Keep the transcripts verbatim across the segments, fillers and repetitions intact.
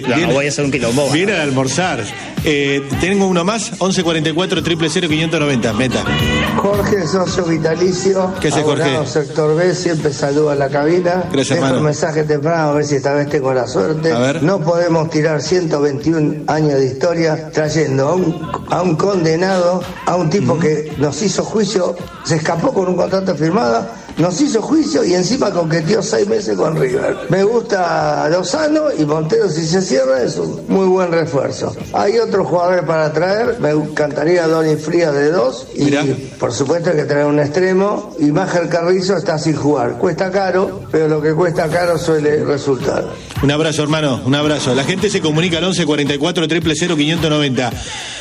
No, voy a hacer un quilombo. Viene a almorzar. Eh, tengo uno más, once cuarenta y cuatro, cero cero cero, quinientos noventa. Meta. Jorge, socio vitalicio. ¿Qué hace Jorge? Sector B, siempre saluda a la cabina. Gracias, Dejo hermano. un mensaje temprano a ver si esta vez tengo la suerte. A ver. No podemos tirar ciento veintiún años de historia trayendo a un, a un condenado, a un tipo uh-huh. que nos hizo juicio, se escapó con un contrato firmado, nos hizo juicio y encima coqueteó seis meses con River. Me gusta Lozano y Montero, si se cierra, es un muy buen refuerzo. Hay otros jugadores para traer, me encantaría Donny Frías de dos y Mirá. por supuesto hay que traer un extremo, y Máger Carrizo está sin jugar. Cuesta caro, pero lo que cuesta caro suele resultar. Un abrazo, hermano, un abrazo. La gente se comunica al once cuarenta y cuatro, cero cero cero, quinientos noventa.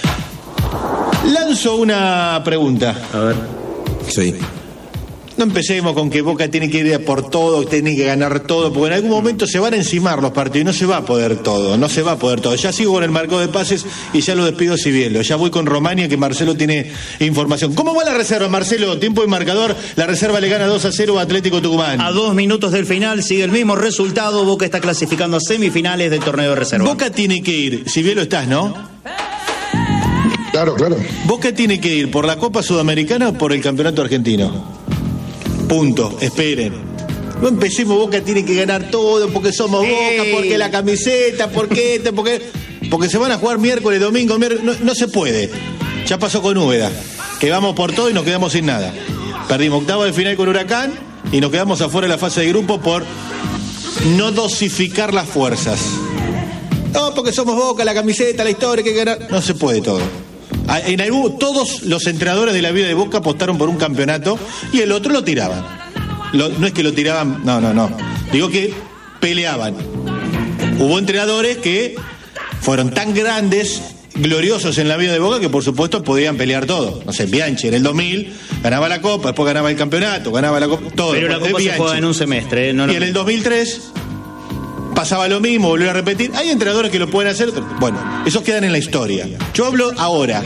Lanzo una pregunta. A ver. Sí. No empecemos con que Boca tiene que ir por todo, tiene que ganar todo, porque en algún momento se van a encimar los partidos y no se va a poder todo, no se va a poder todo. Ya sigo con el marco de pases y ya lo despido Cibielo. Ya voy con Romania, que Marcelo tiene información. ¿Cómo va la reserva, Marcelo? Tiempo y marcador. La reserva le gana dos a cero a Atlético Tucumán. A dos minutos del final sigue el mismo resultado. Boca está clasificando a semifinales del torneo de reserva. Boca tiene que ir, Cibielo estás, ¿no? Claro, claro. Boca tiene que ir por la Copa Sudamericana o por el Campeonato Argentino. Punto, esperen. No empecemos, Boca tiene que ganar todo porque somos Boca, ¡Ey! Porque la camiseta, porque este, porque. Porque se van a jugar miércoles, domingo, miércoles. No, no se puede. Ya pasó con Úbeda. Que vamos por todo y nos quedamos sin nada. Perdimos octavo de final con Huracán y nos quedamos afuera de la fase de grupo por no dosificar las fuerzas. No, porque somos Boca, la camiseta, la historia, que ganar. No se puede todo. En algún, todos los entrenadores de la vida de Boca apostaron por un campeonato y el otro lo tiraban. Lo, no es que lo tiraban, no, no, no. Digo que peleaban. Hubo entrenadores que fueron tan grandes, gloriosos en la vida de Boca, que por supuesto podían pelear todo. No sé, Bianchi en el dos mil ganaba la Copa, después ganaba el campeonato, ganaba la Copa, todo. Pero la Copa se juega en un semestre, ¿eh? No, no. Y en el dos mil tres pasaba lo mismo, volvió a repetir. Hay entrenadores que lo pueden hacer. Bueno, esos quedan en la historia. Yo hablo ahora.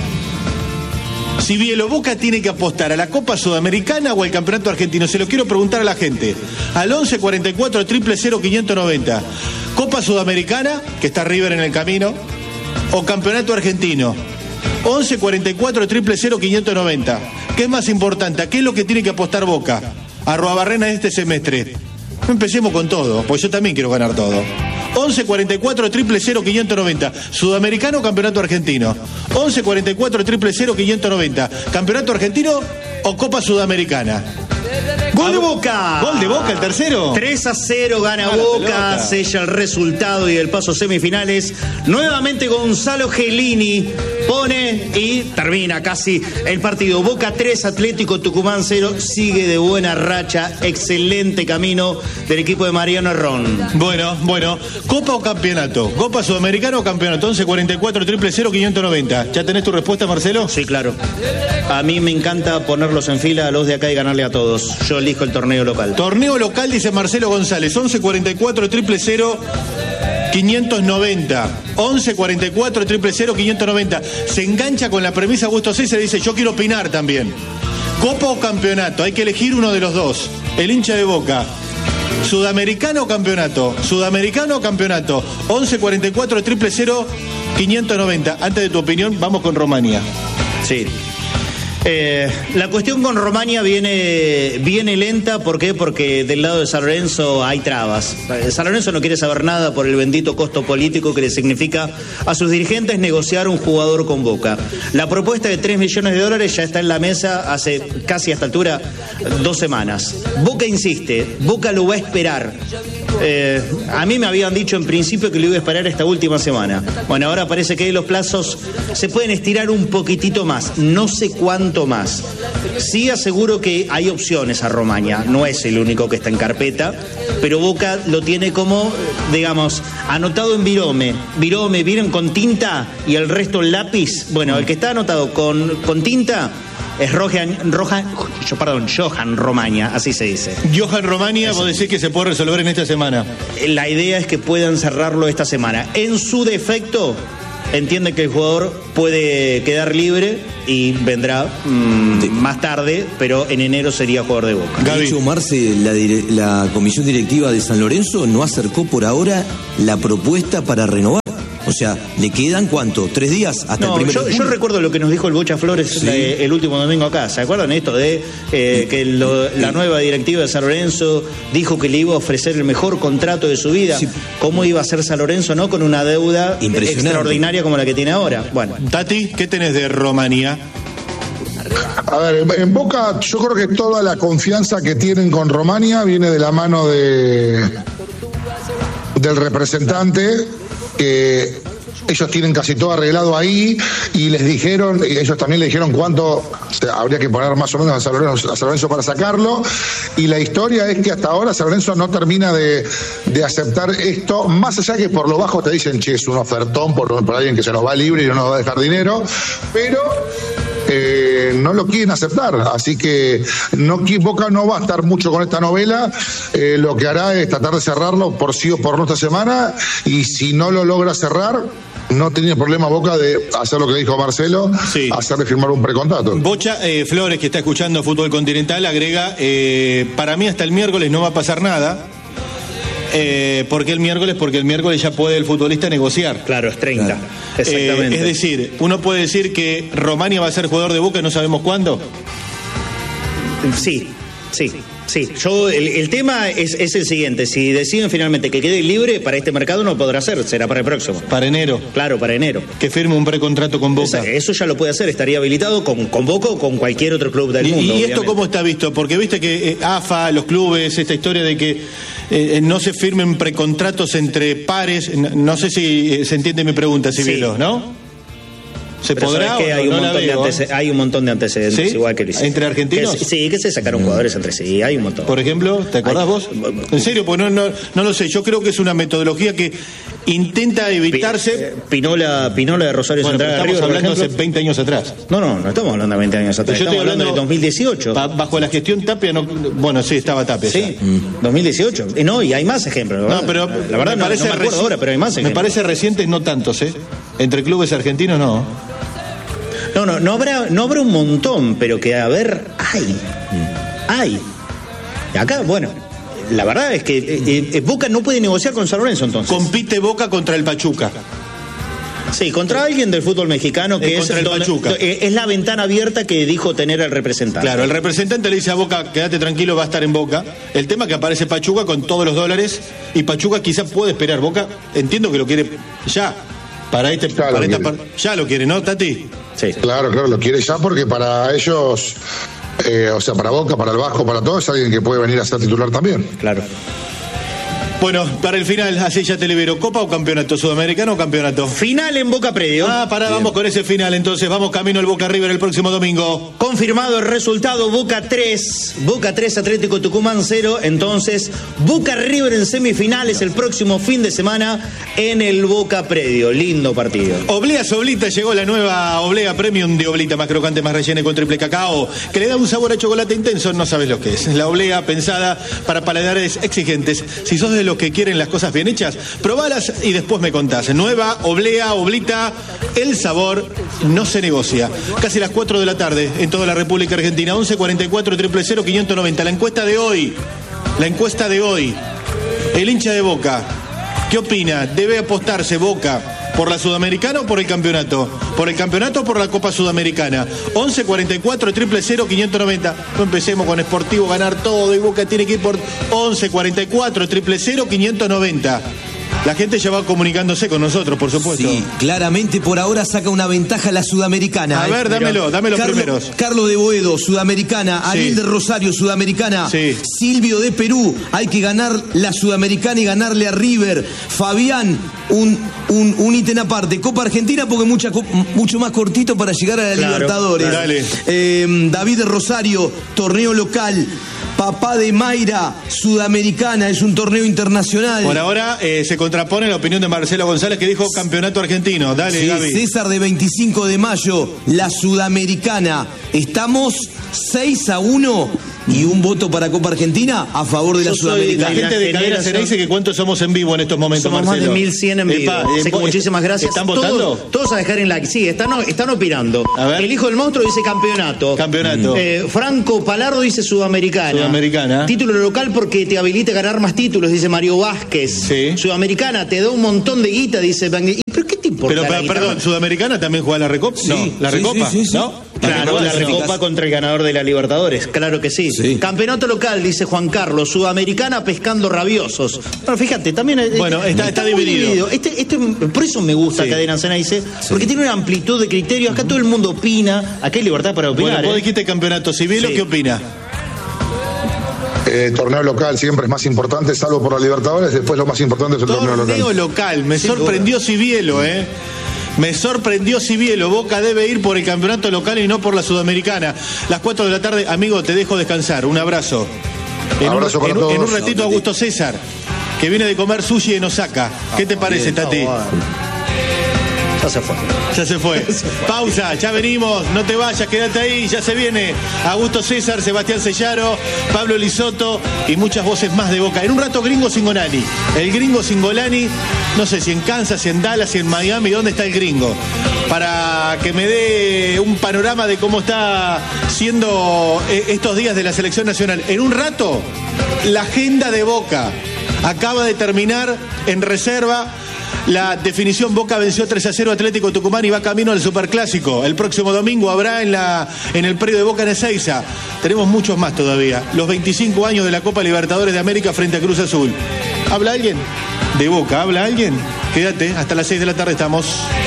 Si Bielo Boca tiene que apostar a la Copa Sudamericana o al Campeonato Argentino, se lo quiero preguntar a la gente. Al once cuarenta y cuatro, cero cero cero, quinientos noventa. Copa Sudamericana, que está River en el camino, o Campeonato Argentino. once cuarenta y cuatro, cero cero cero, quinientos noventa. ¿Qué es más importante? ¿Qué es lo que tiene que apostar Boca? A Arruabarrena este semestre. No empecemos con todo, porque yo también quiero ganar todo. once cuarenta y cuatro, cero cero cero, quinientos noventa. Sudamericano o Campeonato Argentino. once cuarenta y cuatro, cero cero cero, quinientos noventa. Campeonato Argentino o Copa Sudamericana. ¡Gol de Boca! ¿Gol de Boca, el tercero? tres a cero gana Ah, Boca, sella el resultado y el paso a semifinales. Nuevamente Gonzalo Gelini pone y termina casi el partido. Boca tres, Atlético Tucumán cero. Sigue de buena racha, excelente camino del equipo de Mariano Herrón. Bueno, bueno. ¿Copa o campeonato? ¿Copa Sudamericana o campeonato? once cuarenta y cuatro, cero cero cero, quinientos noventa. ¿Ya tenés tu respuesta, Marcelo? Sí, claro. A mí me encanta ponerlos en fila a los de acá y ganarle a todos. Yo elijo el torneo local. Torneo local, dice Marcelo González. once cuarenta y cuatro, cero cero cero, quinientos noventa. once cuarenta y cuatro, cero cero cero, quinientos noventa. Se engancha con la premisa Augusto César y dice: yo quiero opinar también. Copa o campeonato, hay que elegir uno de los dos. El hincha de Boca. ¿Sudamericano o campeonato? ¿Sudamericano o campeonato? once cuarenta y cuatro, cero cero cero, quinientos noventa. Antes de tu opinión, vamos con Romania. Sí. Eh, la cuestión con Romania viene, viene lenta. ¿Por qué? Porque del lado de San Lorenzo hay trabas. San Lorenzo no quiere saber nada por el bendito costo político que le significa a sus dirigentes negociar un jugador con Boca. La propuesta de tres millones de dólares ya está en la mesa hace casi a esta altura dos semanas. Boca insiste, Boca lo va a esperar. Eh, a mí me habían dicho en principio que lo iba a esperar esta última semana. Bueno, ahora parece que los plazos se pueden estirar un poquitito más. No sé cuánto más. Sí aseguro que hay opciones a Romania. No es el único que está en carpeta, pero Boca lo tiene como, digamos, anotado en virome. Virome, ¿vieron con tinta? Y el resto en lápiz. Bueno, el que está anotado con, con tinta es Rohan, Rohan, yo, perdón, Johan Romania, así se dice. Johan Romania, eso. Vos decís que se puede resolver en esta semana. La idea es que puedan cerrarlo esta semana. En su defecto, entiende que el jugador puede quedar libre y vendrá mmm, sí. más tarde, pero en enero sería jugador de Boca. De hecho, Marce, la, dire- la comisión directiva de San Lorenzo no acercó por ahora la propuesta para renovar. O sea, ¿le quedan cuánto? ¿Tres días hasta No, el primero yo, de yo julio? recuerdo lo que nos dijo el Bocha Flores Sí. eh, el último domingo acá. ¿Se acuerdan esto de eh, que lo- la nueva directiva de San Lorenzo dijo que le iba a ofrecer el mejor contrato de su vida? Sí. ¿Cómo iba a ser San Lorenzo, no? Con una deuda Impresionante. extraordinaria como la que tiene ahora. Bueno, Tati, ¿qué tenés de Romanía? A ver, en Boca yo creo que toda la confianza que tienen con Romania viene de la mano de del representante, que ellos tienen casi todo arreglado ahí y les dijeron, y ellos también le dijeron cuánto o sea, habría que poner más o menos a San Lorenzo, a San Lorenzo para sacarlo, y la historia es que hasta ahora San Lorenzo no termina de, de aceptar esto, más allá que por lo bajo te dicen, che, es un ofertón por, por alguien que se nos va libre y no nos va a dejar dinero, pero eh, no lo quieren aceptar, así que no, Boca no va a estar mucho con esta novela, eh, lo que hará es tratar de cerrarlo por sí o por no esta semana, y si no lo logra cerrar, no tenía problema Boca de hacer lo que dijo Marcelo, Sí. hacerle firmar un precontrato. Bocha eh, Flores, que está escuchando Fútbol Continental, agrega, eh, para mí hasta el miércoles no va a pasar nada. Eh, ¿Por qué el miércoles? Porque el miércoles ya puede el futbolista negociar. claro, es treinta. Exactamente. Eh, es decir, uno puede decir que Romania va a ser jugador de Boca y no sabemos cuándo. Sí, sí, sí. Yo, el, el tema es, es el siguiente. Si deciden finalmente que quede libre, para este mercado no podrá ser, será para el próximo. Para enero. Claro, para enero. Que firme un precontrato con Boca. Esa- Eso ya lo puede hacer, estaría habilitado con, con Boca o con cualquier otro club del ¿Y, mundo. y esto obviamente. cómo está visto? Porque viste que eh, A F A, los clubes, esta historia de que eh, no se firmen precontratos entre pares, n- no sé si eh, se entiende mi pregunta, Civilo, Sí. ¿no? ¿Se Pero podrá ¿sabes qué? o hay, no? un No la montón de veo, antece- ¿eh? hay un montón de antecedentes ¿Sí? igual que Luis. ¿Entre argentinos? Que, sí, que se sacaron jugadores entre sí, hay un montón. Por ejemplo, ¿te acordás Ay, vos? En serio, pues no, no, no lo sé. Yo creo que es una metodología que intenta Pi- evitarse. eh, Pinola, Pinola de Rosario Bueno, pero Central estamos River, por hablando hace ejemplo. veinte años atrás. No, no, no estamos hablando de veinte años atrás. Yo estoy Estamos hablando de dos mil dieciocho. ba- Bajo la gestión Tapia, no, bueno, sí, estaba Tapia. Sí, ya. dos mil dieciocho. Y no, y hay más ejemplos. No, pero la verdad me no, parece no me acuerdo reci- ahora, pero hay más Me ejemplos. parece recientes, no tantos, ¿eh? Entre clubes argentinos, no. No, no, no habrá, no habrá un montón, pero que a ver, hay. Hay. Y acá, bueno, la verdad es que eh, eh, Boca no puede negociar con San Lorenzo entonces. Compite Boca contra el Pachuca. Sí, contra alguien del fútbol mexicano que Eh, es, contra el donde- Pachuca. eh, es la ventana abierta que dijo tener el representante. Claro, el representante le dice a Boca, quédate tranquilo, va a estar en Boca. El tema es que aparece Pachuca con todos los dólares y Pachuca quizás puede esperar. Boca, entiendo que lo quiere ya. Para este, Ya para lo esta quiere. par- ya lo quiere, ¿no, Tati? Sí. Claro, claro, lo quiere ya porque para ellos, eh, o sea, para Boca, para el Vasco, para todos, es alguien que puede venir a ser titular también. Claro. Bueno, para el final, así ya te libero. ¿Copa o campeonato? ¿Sudamericano o campeonato? Final en Boca Predio. Ah, pará, vamos con ese final entonces. Vamos camino al Boca River el próximo domingo. Confirmado el resultado, Boca tres, Boca tres, Atlético Tucumán cero. Entonces, Boca River en semifinales el próximo fin de semana en el Boca Predio. Lindo partido. Oblea Soblita, llegó la nueva Oblea Premium de Oblita, más crocante, más rellena y con triple cacao, que le da un sabor a chocolate intenso, no sabes lo que es. La Oblea pensada para paladares exigentes. Si sos de los que quieren las cosas bien hechas, probalas y después me contás. Nueva Oblea, Oblita, el sabor no se negocia. Casi las cuatro de la tarde en toda la República Argentina. once cuarenta y cuatro, cero cero cero, quinientos noventa. La encuesta de hoy, la encuesta de hoy. El hincha de Boca, ¿qué opina? ¿Debe apostarse Boca por la Sudamericana o por el campeonato? ¿Por el campeonato o por la Copa Sudamericana? once cuarenta y cuatro, cero cero cero, quinientos noventa. No empecemos con Sportivo, ganar todo y Boca tiene que ir por once cuarenta y cuatro, cero cero cero, quinientos noventa. La gente ya va comunicándose con nosotros, por supuesto. Sí, claramente por ahora saca una ventaja la Sudamericana. A ¿eh? ver, dámelo, dame los Carlos, primeros. Carlos de Boedo, Sudamericana. Sí. Ariel de Rosario, Sudamericana. Sí. Silvio de Perú, hay que ganar la Sudamericana y ganarle a River. Fabián, un, un, un ítem aparte. Copa Argentina porque mucha, co- mucho más cortito para llegar a la Claro, Libertadores. claro. Dale. Eh, David de Rosario, torneo local. Papá de Mayra, Sudamericana, es un torneo internacional. Por ahora eh, se contrapone la opinión de Marcelo González, que dijo campeonato argentino. Dale, Sí, Gaby. César de veinticinco de mayo, la Sudamericana. Estamos seis a uno y un voto para Copa Argentina a favor de la Yo soy La Sudamericana. de gente de generación- Cadena Será dice que cuántos somos en vivo en estos momentos, Somos más Marcelo. de mil cien en vivo. Epa, Así que eh, muchísimas gracias. ¿Están Todos- votando? Todos, a dejar en like. Sí, están, están opinando. A ver. El hijo del monstruo dice campeonato. Campeonato. Eh, Franco Palardo dice Sudamericana. Sudamericana. Título local porque te habilita a ganar más títulos, dice Mario Vázquez. Sí. Sudamericana, te da un montón de guita, dice Bagni- ¿Y pero qué tipo porque Pero, a la pero, guitarra- perdón, ¿Sudamericana también juega la Recopa? Sí, no, la sí, Recopa, sí, sí, sí. ¿no? Claro, la Recopa contra el ganador de la Libertadores, claro que sí. Sí. Campeonato local, dice Juan Carlos, Sudamericana pescando rabiosos. Bueno, fíjate, también eh, Bueno, está- está muy dividido. Este, este, por eso me gusta Sí. Cadena Ceneice, porque tiene una amplitud de criterios. Acá todo el mundo opina, acá hay libertad para opinar. Bueno, vos ¿eh? dijiste campeonato civil, Sí. ¿qué opina? Eh, torneo local siempre es más importante, salvo por la Libertadores, después lo más importante es el torneo local. Torneo local, me Sin sorprendió Cibielo, ¿eh? Me sorprendió Cibielo. Boca debe ir por el campeonato local y no por la Sudamericana. Las cuatro de la tarde, amigo, te dejo descansar. Un abrazo. En, Abrazo un, para en un- todos. en un ratito, Augusto César, que viene de comer sushi en Osaka. ¿Qué te parece, Bien, Tati? ah, bueno. Ya se fue. Ya se fue. Pausa, ya venimos, no te vayas, quédate ahí, ya se viene Augusto César, Sebastián Sellaro, Pablo Lisoto y muchas voces más de Boca. En un rato Gringo Singolani. El Gringo Singolani, no sé si en Kansas, si en Dallas, si en Miami, ¿dónde está el Gringo? Para que me dé un panorama de cómo está siendo eh, estos días de la selección nacional. En un rato, la agenda de Boca. Acaba de terminar en reserva la definición. Boca venció tres a cero Atlético Tucumán y va camino al Superclásico. El próximo domingo habrá en, la, en el predio de Boca en Ezeiza. Tenemos muchos más todavía. Los veinticinco años de la Copa Libertadores de América frente a Cruz Azul. ¿Habla alguien? De Boca, ¿habla alguien? Quédate, hasta las seis de la tarde estamos.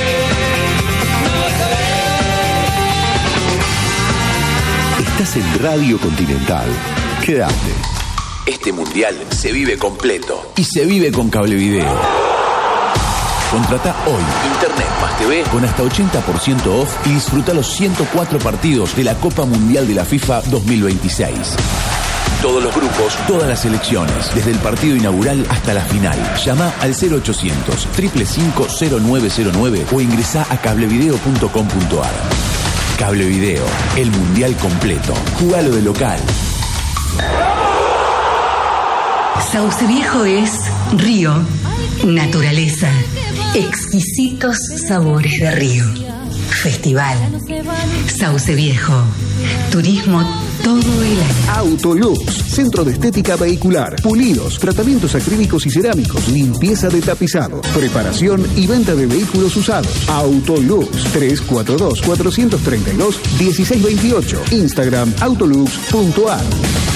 Estás en Radio Continental. Quédate. Este mundial se vive completo y se vive con Cablevideo. Contrata hoy Internet más T V con hasta ochenta por ciento off y disfruta los ciento cuatro partidos de la Copa Mundial de la FIFA dos mil veintiséis. Todos los grupos, todas las selecciones, desde el partido inaugural hasta la final. Llama al cero ochocientos, cinco cinco cinco, cero nueve cero nueve o ingresá a cablevideo punto com punto ar. Cablevideo, el mundial completo. Jugalo de local. Sauce Viejo es río, naturaleza, exquisitos sabores de río, festival. Sauce Viejo, turismo todo el año. Autolux, centro de estética vehicular, pulidos, tratamientos acrílicos y cerámicos, limpieza de tapizado, preparación y venta de vehículos usados. Autolux, tres cuatro dos, cuatro tres dos, uno seis dos ocho, Instagram autolux punto ar.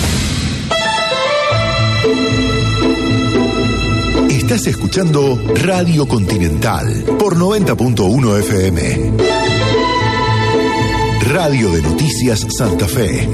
Estás escuchando Radio Continental por noventa punto uno F M. Radio de Noticias Santa Fe.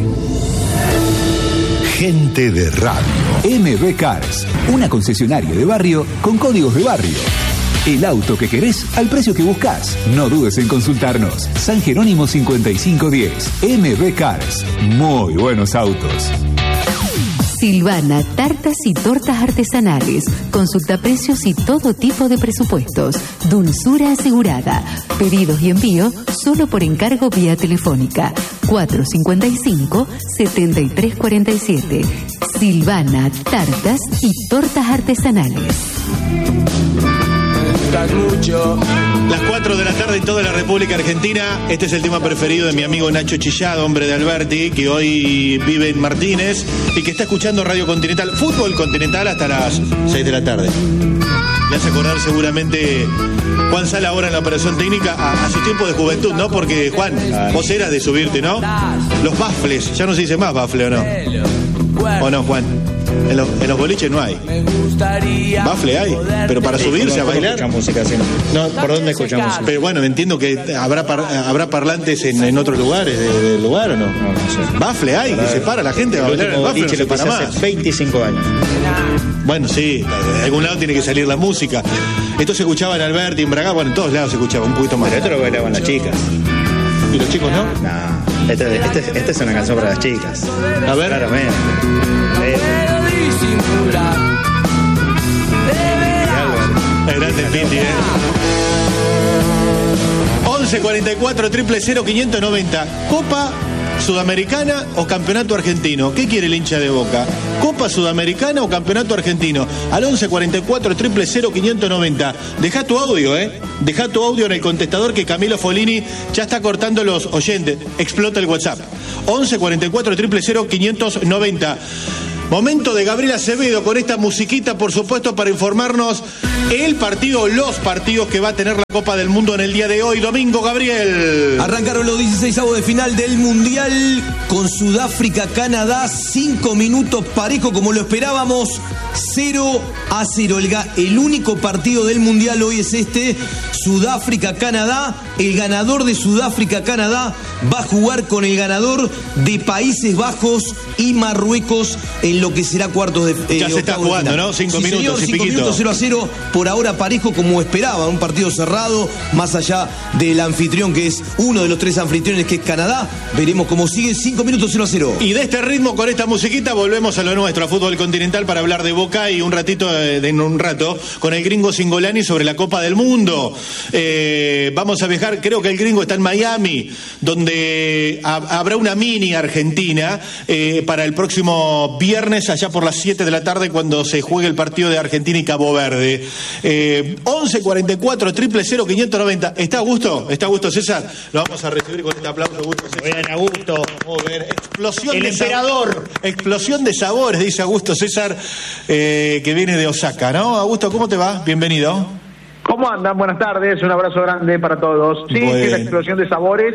Gente de radio. M B Cars, una concesionaria de barrio con códigos de barrio. El auto que querés al precio que buscas. No dudes en consultarnos. San Jerónimo cincuenta y cinco diez. M B Cars. Muy buenos autos. Silvana, tartas y tortas artesanales. Consulta precios y todo tipo de presupuestos. Dulzura asegurada. Pedidos y envío solo por encargo vía telefónica. cuatro cinco cinco, siete tres cuatro siete. Silvana, tartas y tortas artesanales. Las cuatro de la tarde en toda la República Argentina. Este es el tema preferido de mi amigo Nacho Chillado, hombre de Alberti, que hoy vive en Martínez y que está escuchando Radio Continental, Fútbol Continental, hasta las seis de la tarde. Le hace acordar seguramente Juan Sala ahora en la operación técnica a, a su tiempo de juventud, ¿no? Porque, Juan, vos eras de subirte, ¿no? Los bafles, ya no se dice más bafle, ¿o no? ¿O no, Juan? En los, en los boliches no hay. Bafle hay, pero para subirse a bailar. Escucha música, sí. No, ¿por dónde escuchamos música? Pero bueno, entiendo que habrá par- habrá parlantes en, en otros lugares de- del lugar, ¿o no? No, no sé. Bafle hay, que se para la gente a El bailar en el último bafle, no boliche se lo para puse más. hace veinticinco años. Bueno, sí, de algún lado tiene que salir la música. Esto se escuchaba en Alberti, en Braga, bueno, en todos lados se escuchaba un poquito más. Pero esto lo bailaban las chicas. ¿Y los chicos no? No, este, este, este es una canción para las chicas. A ver. Claramente. Eh, Es grande el Piti, ¿eh? once cuarenta y cuatro, cero cero cero, quinientos noventa. Copa Sudamericana o Campeonato Argentino. ¿Qué quiere el hincha de Boca? ¿Copa Sudamericana o Campeonato Argentino? Al once cuarenta y cuatro, cero cero cero, quinientos noventa. Deja tu audio, ¿eh? Deja tu audio en el contestador que Camilo Folini ya está cortando los oyentes. Explota el WhatsApp. once cuarenta y cuatro, cero cero cero, quinientos noventa. Momento de Gabriel Acevedo con esta musiquita, por supuesto, para informarnos el partido, los partidos que va a tener la Copa del Mundo en el día de hoy, domingo, Gabriel. Arrancaron los dieciseisavos de final del Mundial con Sudáfrica, Canadá, cinco minutos parejo como lo esperábamos, cero a cero. El, el único partido del Mundial hoy es este, Sudáfrica-Canadá. El ganador de Sudáfrica-Canadá va a jugar con el ganador de Países Bajos y Marruecos en lo que será cuartos de eh, ya se está jugando, ¿no? Cinco sí, minutos señor, y cinco piquito. minutos, cero a cero, por ahora parejo como esperaba, un partido cerrado, más allá del anfitrión que es uno de los tres anfitriones que es Canadá. Veremos cómo sigue, cinco minutos, cero a cero. Y de este ritmo, con esta musiquita, volvemos a lo nuestro, a fútbol continental, para hablar de Boca y un ratito, de, de un rato, con el gringo Cingolani sobre la Copa del Mundo. Eh, vamos a viajar, creo que el gringo está en Miami, donde ha, habrá una mini Argentina eh, para el próximo viernes, allá por las siete de la tarde, cuando se juegue el partido de Argentina y Cabo Verde. Eh, once cuarenta y cuatro, triple cero, quinientos noventa. ¿Está a gusto? ¿Está a gusto, César? Lo vamos a recibir con este aplauso. Augusto, bien, Augusto. Muy bien. Explosión el de emperador. Sabor, explosión de sabores, dice Augusto César, eh, que viene de Osaka, ¿no? Augusto, ¿cómo te va? Bienvenido. ¿Cómo andan? Buenas tardes, un abrazo grande para todos. Sí, Bueno. sí, la explosión de sabores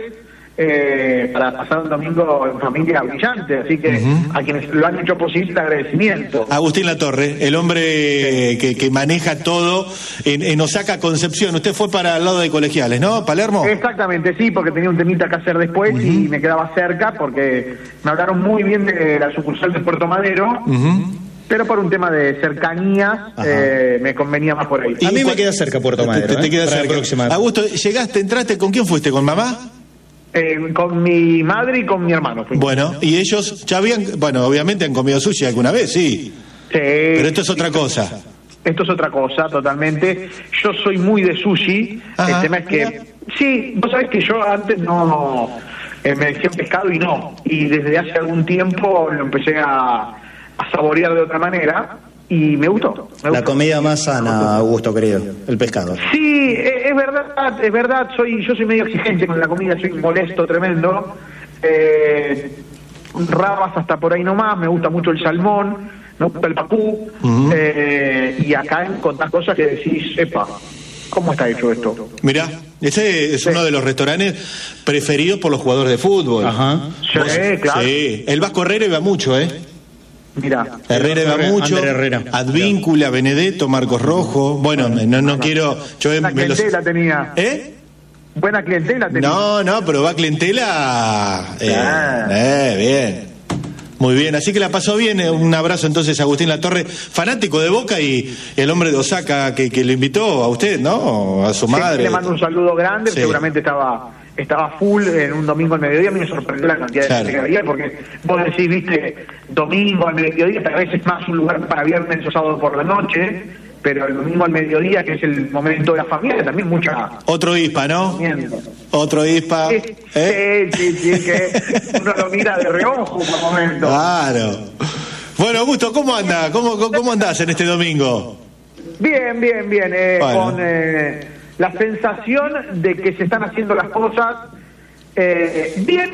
eh, para pasar un domingo en familia brillante, así que uh-huh. a quienes lo han hecho posible, agradecimiento. Agustín Latorre, el hombre sí. que, que maneja todo en, en Osaka, Concepción. Usted fue para el lado de Colegiales, ¿no? ¿Palermo? Exactamente, sí, porque tenía un temita que hacer después uh-huh. y me quedaba cerca porque me hablaron muy bien de la sucursal de Puerto Madero. Uh-huh. Pero por un tema de cercanía eh, me convenía más por ahí. A mí me queda cerca Puerto Madero. Te, te, te queda eh, cerca. Próxima. Augusto, llegaste, entraste, ¿con quién fuiste? ¿Con mamá? Eh, con mi madre y con mi hermano. Fui. Bueno, y ellos ya habían, bueno, obviamente han comido sushi alguna vez, sí. Sí. Pero esto es otra cosa. Esto es otra cosa, totalmente. Yo soy muy de sushi. Ajá, el tema es que, mira. sí, vos sabés que yo antes no eh, me decían pescado y no. Y desde hace algún tiempo lo empecé a a saborear de otra manera y me gustó, me la gustó. comida más sana, Augusto, querido, el pescado. Sí, es verdad, es verdad, soy yo soy medio exigente con la comida, soy molesto tremendo, eh, rabas hasta por ahí nomás, me gusta mucho el salmón, me gusta el pacú, uh-huh. eh, y acá encontrás cosas que decís, epa, ¿cómo está hecho esto? Mirá, ese es sí. uno de los restaurantes preferidos por los jugadores de fútbol. Ajá. Sí, ¿Vos? claro. Sí, el Vasco Herrera iba mucho, ¿eh? Mira, Herrera va mucho, Herrera. Advíncula, Benedetto, Marcos Rojo. Bueno, no, no quiero. Yo Buena me clientela los... tenía. ¿Eh? Buena clientela tenía. No, no, pero va clientela. Eh, ah. eh, bien. Muy bien, así que la pasó bien. Un abrazo entonces a Agustín Latorre, fanático de Boca y el hombre de Osaka que, que lo invitó a usted, ¿no? A su sí, madre. Le mando un saludo grande, sí. seguramente estaba estaba full en un domingo al mediodía. A mí me sorprendió la cantidad claro. de gente que había, porque vos decís, viste, domingo al mediodía, tal vez es más un lugar para viernes o sábado por la noche, pero el domingo al mediodía, que es el momento de la familia, también mucha... Otro ISPA, ¿no? Otro ISPA. Sí, ¿eh? sí, sí, sí, que uno lo mira de reojo por momento. Claro. Bueno, Augusto, ¿cómo anda? ¿Cómo, cómo andás en este domingo? Bien, bien, bien. Eh, bueno. Con eh, la sensación de que se están haciendo las cosas eh, bien,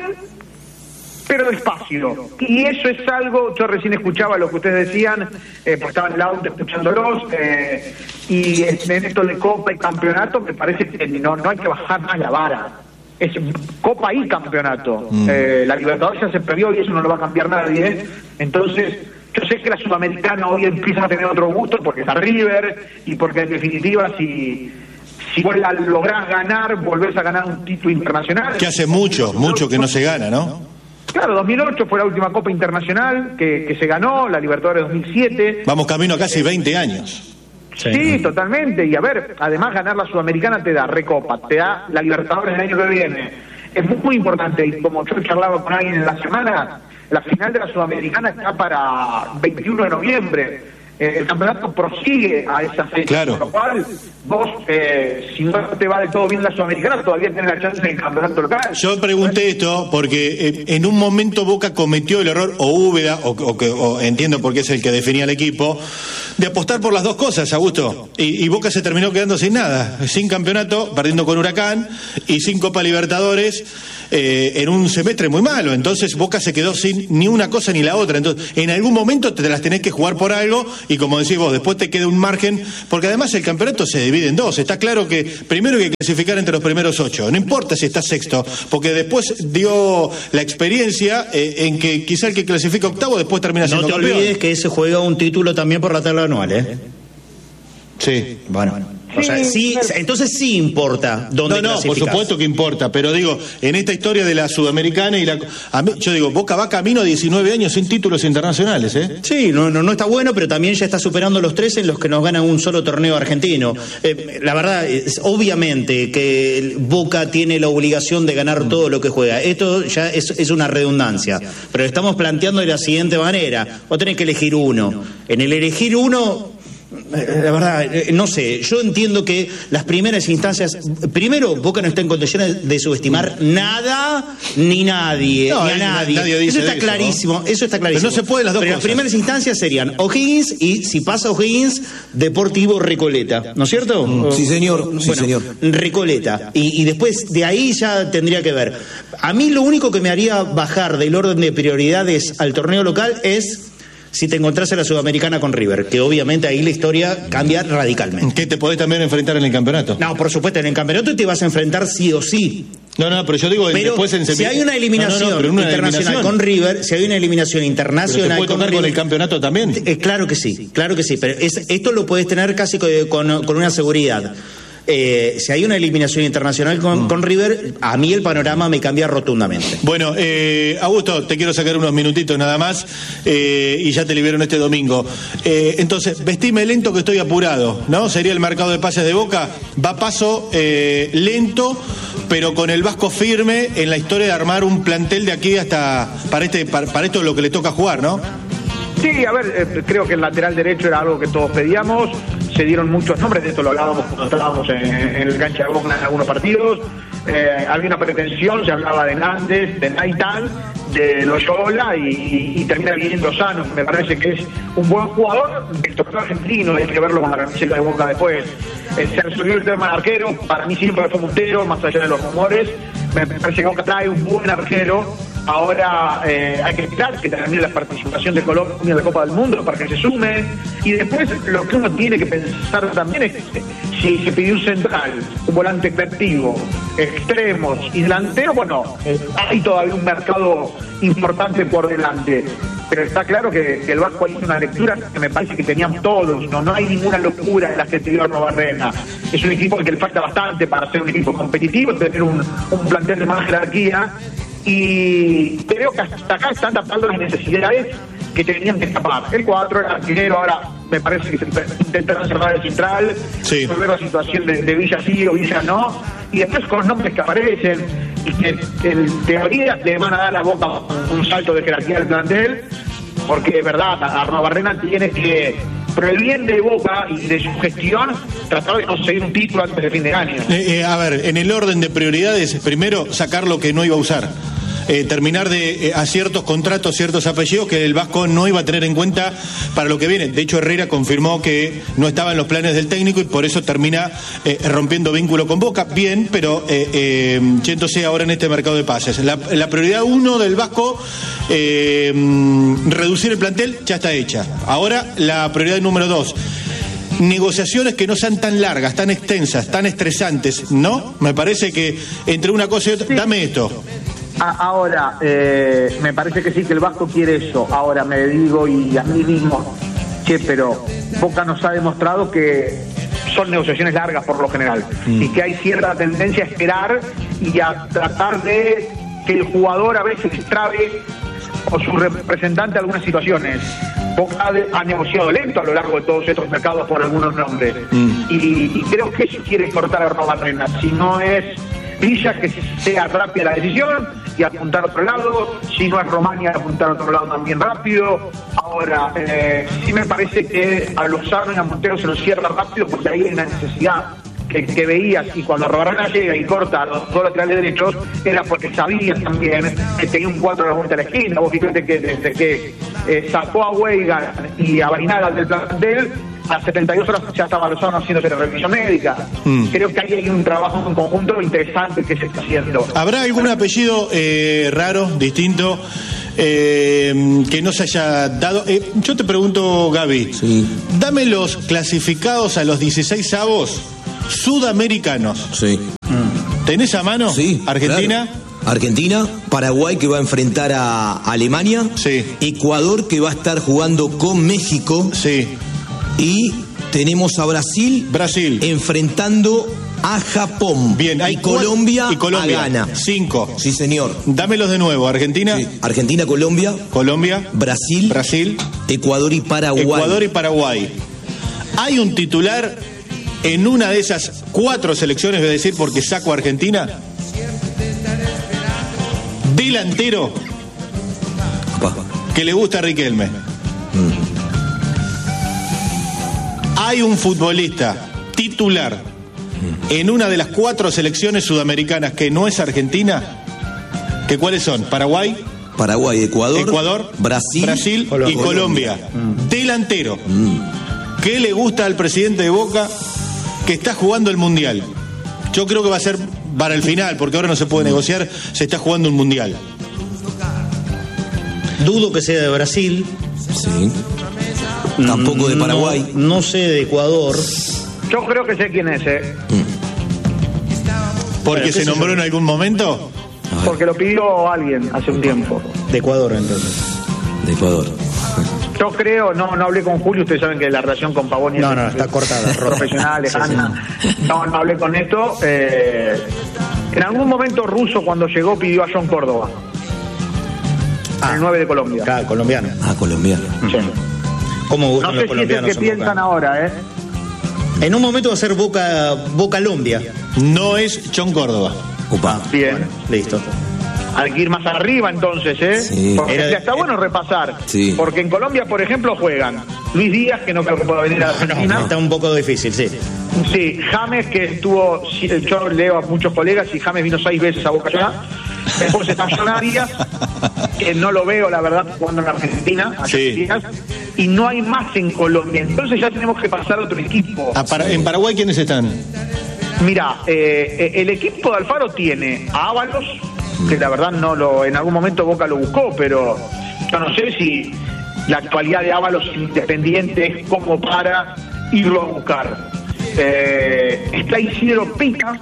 pero despacio. Y eso es algo, yo recién escuchaba lo que ustedes decían, eh, porque estaba en el auto escuchándolos, eh, y en esto de Copa y Campeonato me parece que no, no hay que bajar más la vara. Es Copa y Campeonato. Mm. Eh, la Libertadores ya se perdió y eso no lo va a cambiar nadie. ¿eh? Entonces, yo sé que la Sudamericana hoy empieza a tener otro gusto porque está River y porque en definitiva si... Si vos la lográs ganar, volvés a ganar un título internacional. Que hace mucho, mucho que no se gana, ¿no? Claro, dos mil ocho fue la última Copa Internacional que, que se ganó, la Libertadores dos mil siete. Vamos camino a casi veinte años. Sí, sí, totalmente. Y a ver, además ganar la Sudamericana te da Recopa, te da la Libertadores el año que viene. Es muy, muy importante. Y como yo charlaba con alguien en la semana, la final de la Sudamericana está para veintiuno de noviembre. Eh, el campeonato prosigue a esa fecha, claro. Con lo cual vos, eh, si no te va de todo bien la Sudamericana, todavía tenés la chance en el campeonato local. Yo pregunté esto porque eh, en un momento Boca cometió el error, o Úbeda, o, o, o entiendo porque es el que definía el equipo, de apostar por las dos cosas, Augusto, y, y Boca se terminó quedando sin nada, sin campeonato, perdiendo con Huracán, y sin Copa Libertadores. eh, en un semestre muy malo. Entonces Boca se quedó sin ni una cosa ni la otra. Entonces, en algún momento te las tenés que jugar por algo y, como decís vos, después te queda un margen, porque además el campeonato se divide en dos. Está claro que primero hay que clasificar entre los primeros ocho. No importa si estás sexto, porque después dio la experiencia eh, en que quizá el que clasifica octavo después termina siendo campeón. No te olvides que se juega un título también por la tabla anual, ¿eh? Sí. Bueno. O sea, sí, entonces sí importa dónde No, no, por supuesto que importa, pero digo, en esta historia de la Sudamericana y la... A mí, yo digo, Boca va camino a diecinueve años sin títulos internacionales, ¿eh? Sí, no, no, no está bueno, pero también ya está superando los tres en los que nos gana un solo torneo argentino. Eh, la verdad, es, obviamente que Boca tiene la obligación de ganar todo lo que juega. Esto ya es, es una redundancia, pero estamos planteando de la siguiente manera. Vos tenés que elegir uno. En el elegir uno... La verdad, no sé, yo entiendo que las primeras instancias, primero, Boca no está en condiciones de subestimar nada ni nadie, no, ni a nadie. nadie dice eso está eso, clarísimo, ¿no? Eso está clarísimo. Pero no se puede las dos Pero cosas. las primeras instancias serían O'Higgins y, si pasa O'Higgins, Deportivo Recoleta, ¿no es cierto? Mm, sí, señor, sí, bueno, señor. Recoleta. Y, y después de ahí ya tendría que ver. A mí lo único que me haría bajar del orden de prioridades al torneo local es... si te encontrás en la Sudamericana con River, que obviamente ahí la historia cambia radicalmente. ¿Qué te podés también enfrentar en el campeonato? No, por supuesto, en el campeonato te vas a enfrentar sí o sí. No, no, pero yo digo, Pero después en si hay una eliminación no, no, no, pero una internacional eliminación. con River, si hay una eliminación Pero internacional te puede con tocar River, con el campeonato también. Eh, claro que sí, claro que sí, pero es, esto lo puedes tener casi con, con, con una seguridad. Eh, si hay una eliminación internacional con, mm. con River, a mí el panorama me cambia rotundamente. Bueno, eh, Augusto, te quiero sacar unos minutitos nada más eh, y ya te libero este domingo. Eh, entonces, vestime lento que estoy apurado, ¿no? Sería el mercado de pases de Boca. Va a paso eh, lento, pero con el Vasco firme en la historia de armar un plantel de aquí hasta para este para, para esto lo que le toca jugar, ¿no? Sí, a ver, eh, creo que el lateral derecho era algo que todos pedíamos. Se dieron muchos nombres, de esto lo hablábamos cuando estábamos en, en el cancha de Boca en algunos partidos. Eh, había una pretensión, se hablaba de Nández, de Naitán, de Loyola y, y, y termina viniendo Sano. Me parece que es un buen jugador del torneo argentino, hay que verlo con la camiseta de Boca después. Eh, se resolvió el tema del arquero, para mí siempre fue Montero, más allá de los rumores. Me parece que Boca trae un buen arquero. Ahora eh, hay que esperar que termine la participación de Colombia en la Copa del Mundo para que se sume. Y después lo que uno tiene que pensar también es que si se pidió un central, un volante creativo, extremos y delantero, bueno, eh, hay todavía un mercado importante por delante. Pero está claro que, que el Vasco hizo una lectura que me parece que tenían todos. No, no hay ninguna locura en la que te dio Novarrena. Es un equipo que le falta bastante para ser un equipo competitivo, tener un, un plantel de más jerarquía. Y creo que hasta acá están tapando las necesidades que tenían que tapar. El cuatro, el arquero, ahora me parece que se intentan cerrar el central, sí. Volver la situación de, de Villa sí o Villa no, y después con los nombres que aparecen y que en teoría le van a dar a Boca un salto de jerarquía del plantel, porque es verdad, Arrobarrena tiene que, por el bien de Boca y de su gestión, tratar de conseguir un título antes de fin de año. Eh, eh, a ver, en el orden de prioridades, primero sacar lo que no iba a usar. Eh, terminar de eh, a ciertos contratos, ciertos apellidos que el Vasco no iba a tener en cuenta para lo que viene. De hecho, Herrera confirmó que no estaba en los planes del técnico y por eso termina eh, rompiendo vínculo con Boca. Bien, pero eh, eh, yéndose ahora en este mercado de pases. La, la prioridad uno del Vasco, eh, reducir el plantel, ya está hecha. Ahora la prioridad número dos. Negociaciones que no sean tan largas, tan extensas, tan estresantes, ¿no? Me parece que entre una cosa y otra, sí. Dame esto. Ahora, eh, me parece que sí, que el Vasco quiere eso. Ahora me digo y a mí mismo, che, pero Boca nos ha demostrado que son negociaciones largas por lo general mm. y que hay cierta tendencia a esperar y a tratar de que el jugador a veces extrabe o su representante algunas situaciones. Boca ha negociado lento a lo largo de todos estos mercados por algunos nombres mm. y, y creo que eso quiere cortar a Robarrena. Si no es Villa, que sea rápida la decisión y apuntar a otro lado. Si no es Romania, apuntar a otro lado también rápido. Ahora, eh, sí me parece que a Lozano y a Montero se los cierra rápido porque ahí hay una necesidad que, que veías, y cuando Robarrena llega y corta a los dos laterales derechos era porque sabías también que tenía un cuatro a la vuelta de la esquina. Vos fíjate que desde que eh, sacó a Weigan y a Bainada del plantel, a las setenta y dos horas ya estaba Lozano haciéndose la revisión médica. Mm. Creo que ahí hay un trabajo en conjunto interesante que se está haciendo. ¿Habrá algún apellido eh, raro, distinto, eh, que no se haya dado? Eh, yo te pregunto, Gaby, sí. Dame los clasificados a los dieciséis avos sudamericanos. Sí. ¿Tenés a mano? Sí. Argentina. Claro. Argentina, Paraguay que va a enfrentar a Alemania, sí. Ecuador que va a estar jugando con México, sí. Y tenemos a Brasil, Brasil enfrentando a Japón. Bien, hay y Colombia, y Colombia a Ghana. Cinco. Sí, señor. Dámelos de nuevo. Argentina. Sí. Argentina, Colombia. Colombia. Brasil. Brasil. Ecuador y Paraguay. Ecuador y Paraguay. Hay un titular en una de esas cuatro selecciones, voy a decir porque saco a Argentina. Delantero. Opa. Que le gusta a Riquelme. Mm. Hay un futbolista titular mm. en una de las cuatro selecciones sudamericanas que no es Argentina. ¿Que cuáles son? Paraguay. Paraguay, Ecuador. Ecuador. Brasil. Brasil Colombia. Y Colombia. Mm. Delantero. Mm. ¿Qué le gusta al presidente de Boca que está jugando el Mundial? Yo creo que va a ser para el final, porque ahora no se puede negociar, se está jugando un Mundial. Dudo que sea de Brasil. Sí. Tampoco de Paraguay. No, no sé de Ecuador. Yo creo que sé quién es, ¿eh? ¿Porque se nombró en algún momento? Porque lo pidió alguien hace un tiempo. De Ecuador, entonces. De Ecuador. Yo creo, no no hablé con Julio, ustedes saben que la relación con Pavoni no, es, no, está cortada, profesional, lejana. Sí, sí. No, no hablé con esto. Eh, en algún momento Russo, cuando llegó, pidió a John Córdoba. Ah, el nueve de Colombia. Claro, colombiano. Ah, colombiano. Sí. ¿Cómo gustan no sé los colombianos? Si es el que piensan Boca ahora, ¿eh? En un momento va a ser Boca, Boca Colombia. No es John Córdoba. Opa. Bien. Bueno, listo. Hay que ir más arriba entonces, ¿eh? Sí. Porque Era, ya está era, bueno repasar. Sí. Porque en Colombia, por ejemplo, juegan Luis Díaz, que no creo que pueda venir a Argentina. No, no, está un poco difícil, sí. Sí, James, que estuvo, yo leo a muchos colegas y James vino seis veces a Boca ya. Después está John Arias, que no lo veo, la verdad, jugando en Argentina. Sí. Días, y no hay más en Colombia. Entonces ya tenemos que pasar a otro equipo. Ah, para, ¿En Paraguay quiénes están? Mira, eh, el equipo de Alfaro tiene a Ábalos, que la verdad no lo, en algún momento Boca lo buscó, pero yo no sé si la actualidad de Ábalos Independiente es como para irlo a buscar. Eh, está Isidro Pica,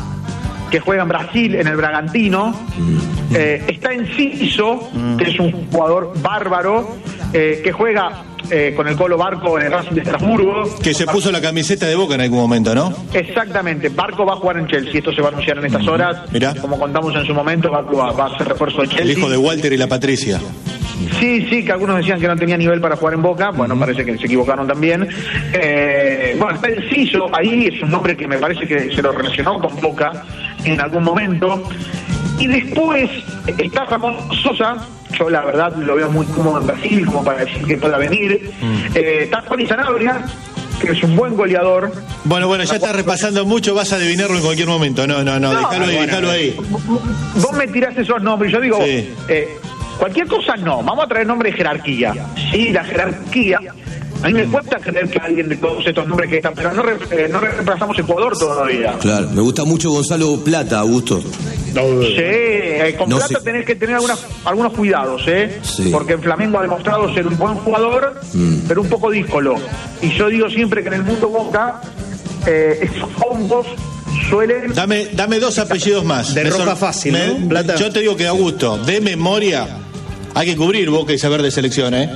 que juega en Brasil, en el Bragantino. Eh, está Enciso, que es un jugador bárbaro, eh, que juega eh, con el Colo Barco en el Racing de Estrasburgo. Que se puso la camiseta de Boca en algún momento, ¿no? Exactamente, Barco va a jugar en Chelsea, esto se va a anunciar en estas horas. Mirá. Como contamos en su momento, Barco va, va a ser refuerzo de Chelsea. El hijo de Walter y la Patricia. Sí, sí, que algunos decían que no tenía nivel para jugar en Boca, bueno, uh-huh. Parece que se equivocaron también. Eh, bueno, está Enciso, ahí es un nombre que me parece que se lo relacionó con Boca en algún momento. Y después está Ramón Sosa, yo la verdad lo veo muy cómodo en Brasil, como para decir que pueda venir. Uh-huh. Eh, está Juan Sanabria, que es un buen goleador. Bueno, bueno, ya estás repasando mucho, vas a adivinarlo en cualquier momento. No, no, no, no déjalo ahí, déjalo ahí. Vos me tirás esos nombres, yo digo... Sí. Eh, Cualquier cosa no, vamos a traer nombre de jerarquía. Sí, la jerarquía. A mí me cuesta creer que alguien de todos estos nombres que están, pero no, eh, no reemplazamos Ecuador todavía. Claro, me gusta mucho Gonzalo Plata, Augusto. Sí, eh, con no Plata sé. tenés que tener algunas, algunos cuidados, ¿eh? Sí. Porque en Flamengo ha demostrado ser un buen jugador, mm. pero un poco díscolo. Y yo digo siempre que en el mundo Boca, eh, esos hongos suelen... Dame, dame dos apellidos más. De ropa fácil, me, ¿no? Plata. Yo te digo que Augusto, de memoria, hay que cubrir Boca y saber de selección, ¿eh?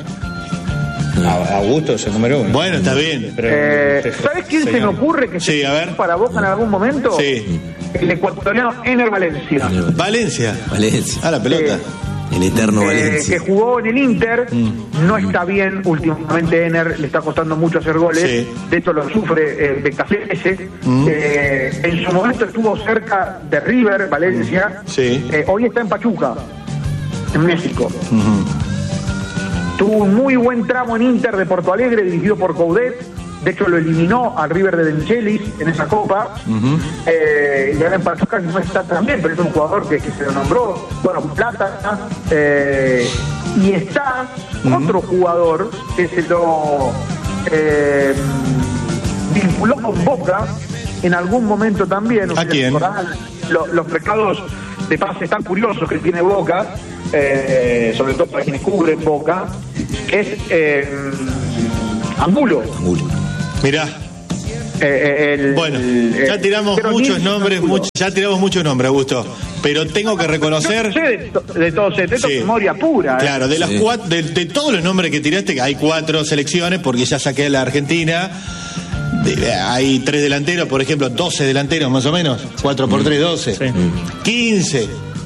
Augusto es el número uno. Bueno, está bien. Eh, ¿Sabes quién se me ocurre que sí, se a ver. para Boca en algún momento? Sí. El ecuatoriano Ener Valencia. Valencia. Valencia. Ah, la pelota. Eh, El eterno eh, Valencia. Que jugó en el Inter, mm. no está bien. Últimamente Ener le está costando mucho hacer goles. Sí. De hecho lo sufre el Becasese. Mm. Eh, en su momento estuvo cerca de River, Valencia. Sí. Eh, hoy está en Pachuca, en México. Uh-huh. Tuvo un muy buen tramo en Inter de Porto Alegre, dirigido por Coudet. De hecho, lo eliminó al River de Denchelis en esa copa. Uh-huh. Eh, y ahora en Pachuca no está tan bien, pero es un jugador que, que se lo nombró. Bueno, Plata. Eh, y está uh-huh. otro jugador que se lo eh, vinculó con Boca en algún momento también. ¿A quién? Los, los pecados de pases tan curiosos que tiene Boca, eh, sobre todo para quienes cubren Boca, es eh, Angulo. Angulo. Mirá. Eh, el, bueno, el, ya tiramos pero muchos ni, nombres, mucho, ya tiramos muchos nombres, Augusto. Pero tengo que reconocer. Yo sé de, to, de todos, de sí. memoria pura. ¿eh? Claro, de las sí. cuatro, de, de todos los nombres que tiraste, hay cuatro selecciones, porque ya saqué a la Argentina. De, hay tres delanteros, por ejemplo, doce delanteros más o menos. cuatro por tres, doce. Sí. quince.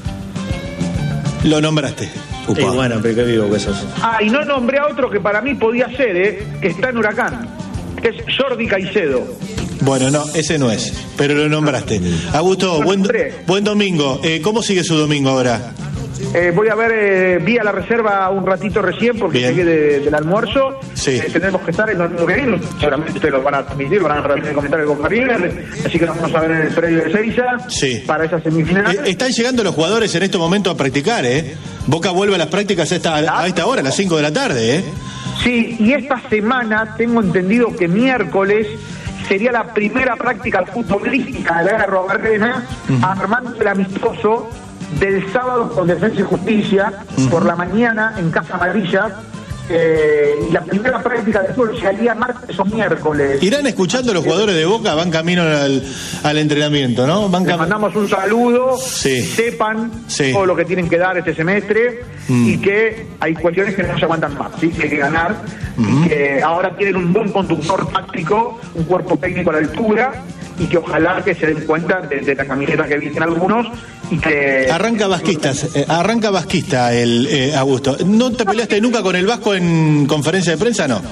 Lo nombraste. Y bueno, pero qué vivo que sos. Ah, y no nombré a otro que para mí podía ser, ¿eh? Que está en Huracán. Que es Jordi Caicedo. Bueno, no, ese no es, pero lo nombraste. Augusto, buen, buen domingo. Eh, ¿Cómo sigue su domingo ahora? Eh, voy a ver, eh, vi a la reserva un ratito recién porque Bien. llegué de, del almuerzo. Sí. Eh, tenemos que estar en los que viene. Seguramente ustedes lo van a transmitir, van a comentar el Boca River. Así que nos vamos a ver en el predio de Seiza sí. para esa semifinal. Eh, están llegando los jugadores en este momento a practicar, ¿eh? Boca vuelve a las prácticas a esta, a esta hora, a las cinco de la tarde, ¿eh? Sí, y esta semana tengo entendido que miércoles sería la primera práctica futbolística de la era Robarrena, uh-huh. armando el amistoso del sábado con Defensa y Justicia, uh-huh. por la mañana en Casa Amarilla. Eh, y la primera práctica de fútbol sería martes o miércoles. Irán escuchando los jugadores de Boca, van camino al, al entrenamiento, ¿no? Van Les cam... mandamos un saludo, sí. sepan sí. todo lo que tienen que dar este semestre mm. y que hay cuestiones que no se aguantan más, ¿sí? Que hay que ganar, mm. y que ahora tienen un buen conductor táctico, un cuerpo técnico a la altura, y que ojalá que se den cuenta de, de la camiseta que visten algunos y que... Arranca vasquistas, eh, arranca vasquista el eh, Augusto. ¿No te peleaste nunca con el Vasco en conferencia de prensa, no?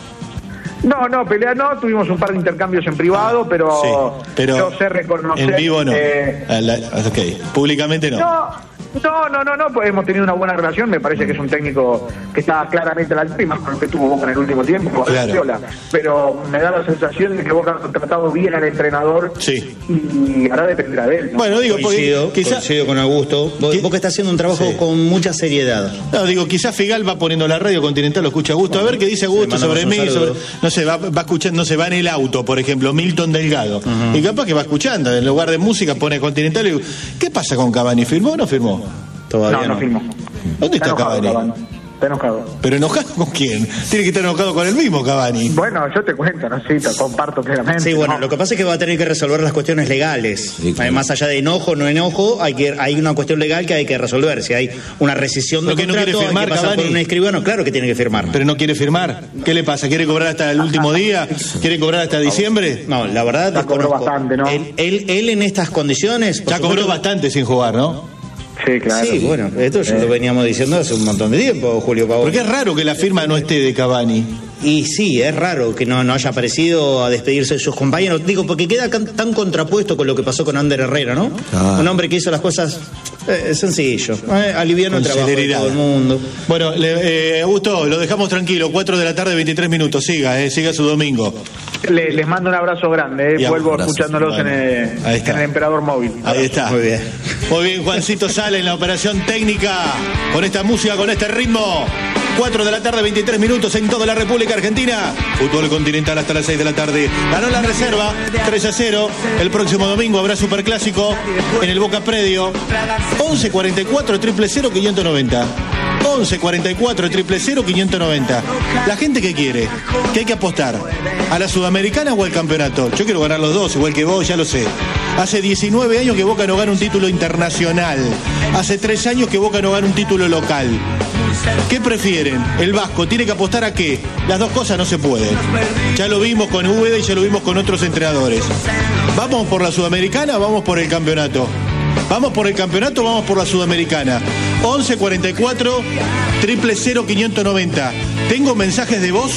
No, no, pelea no, tuvimos un par de intercambios en privado, pero, sí, pero yo sé reconocer... En vivo no, eh, la, ok, públicamente no. No. No, no, no, no, pues hemos tenido una buena relación, me parece que es un técnico que está claramente a la altura, y más con lo que tuvo Boca en el último tiempo, claro. pero me da la sensación de que Boca ha tratado bien al entrenador, sí. y ahora dependerá de él, ¿no? Bueno, digo, coincido, quizá... coincido con Augusto, Boca está haciendo un trabajo sí. con mucha seriedad. No, digo, quizás Figal va poniendo la radio Continental, lo escucha Augusto, bueno, a ver qué dice Augusto sobre mí, sobre, no sé, va, va escuchando, no sé, va en el auto, por ejemplo, Milton Delgado, uh-huh. y capaz que va escuchando, en lugar de música pone Continental y digo, ¿qué pasa con Cavani? ¿Firmó o no firmó? Todavía no, no, no firmó. ¿Dónde está, está enojado, Cavani? Cavani? Está enojado. ¿Pero enojado con quién? Tiene que estar enojado con el mismo Cavani. Bueno, yo te cuento, no sí, te comparto plenamente. Sí, bueno, no. lo que pasa es que va a tener que resolver las cuestiones legales. Sí, claro. Más allá de enojo o no enojo, hay que hay una cuestión legal que hay que resolver. Si hay una rescisión de contrato, no quiere firmar, hay que pasar Cavani. Por un escribano, claro que tiene que firmar. Pero no quiere firmar. ¿Qué le pasa? ¿Quiere cobrar hasta el último día? ¿Quiere cobrar hasta diciembre? No, la verdad ya cobró bastante, ¿no? Él, él, él en estas condiciones... Ya cobró supuesto, bastante sin jugar, ¿no? Sí, claro. Sí, bueno, esto ya eh. lo veníamos diciendo hace un montón de tiempo, Julio Pavón. Porque es raro que la firma no esté de Cavani. Y sí, es raro que no, no haya aparecido a despedirse de sus compañeros. Digo, porque queda tan contrapuesto con lo que pasó con Ander Herrera, ¿no? Ah. Un hombre que hizo las cosas eh, sencillo, eh, aliviano el trabajo de todo el mundo. Bueno, le, eh, Augusto, lo dejamos tranquilo, cuatro de la tarde, veintitrés minutos, siga, eh, siga su domingo. Le, les mando un abrazo grande, eh. vuelvo abrazo, escuchándolos bueno, en, el, en el Emperador Móvil. Ahí está. Muy bien. Muy bien, Juancito sale en la operación técnica, con esta música, con este ritmo. cuatro de la tarde, veintitrés minutos en toda la República Argentina. Fútbol continental hasta las seis de la tarde. Ganó la reserva, tres a cero. El próximo domingo habrá superclásico en el Boca Predio. once cuarenta y cuatro, triple cero, quinientos noventa. once cuarenta y cuatro, triple cero, quinientos noventa. La gente que quiere, que hay que apostar, ¿a la Sudamericana o al campeonato? Yo quiero ganar los dos, igual que vos, ya lo sé. Hace diecinueve años que Boca no gana un título internacional. Hace tres años que Boca no gana un título local. ¿Qué prefieren? El Vasco tiene que apostar a qué. Las dos cosas no se pueden. Ya lo vimos con Úbeda y ya lo vimos con otros entrenadores. ¿Vamos por la Sudamericana o vamos por el campeonato? ¿Vamos por el campeonato o vamos por la Sudamericana? once cuarenta y cuatro, triple cero, quinientos noventa. ¿Tengo mensajes de voz?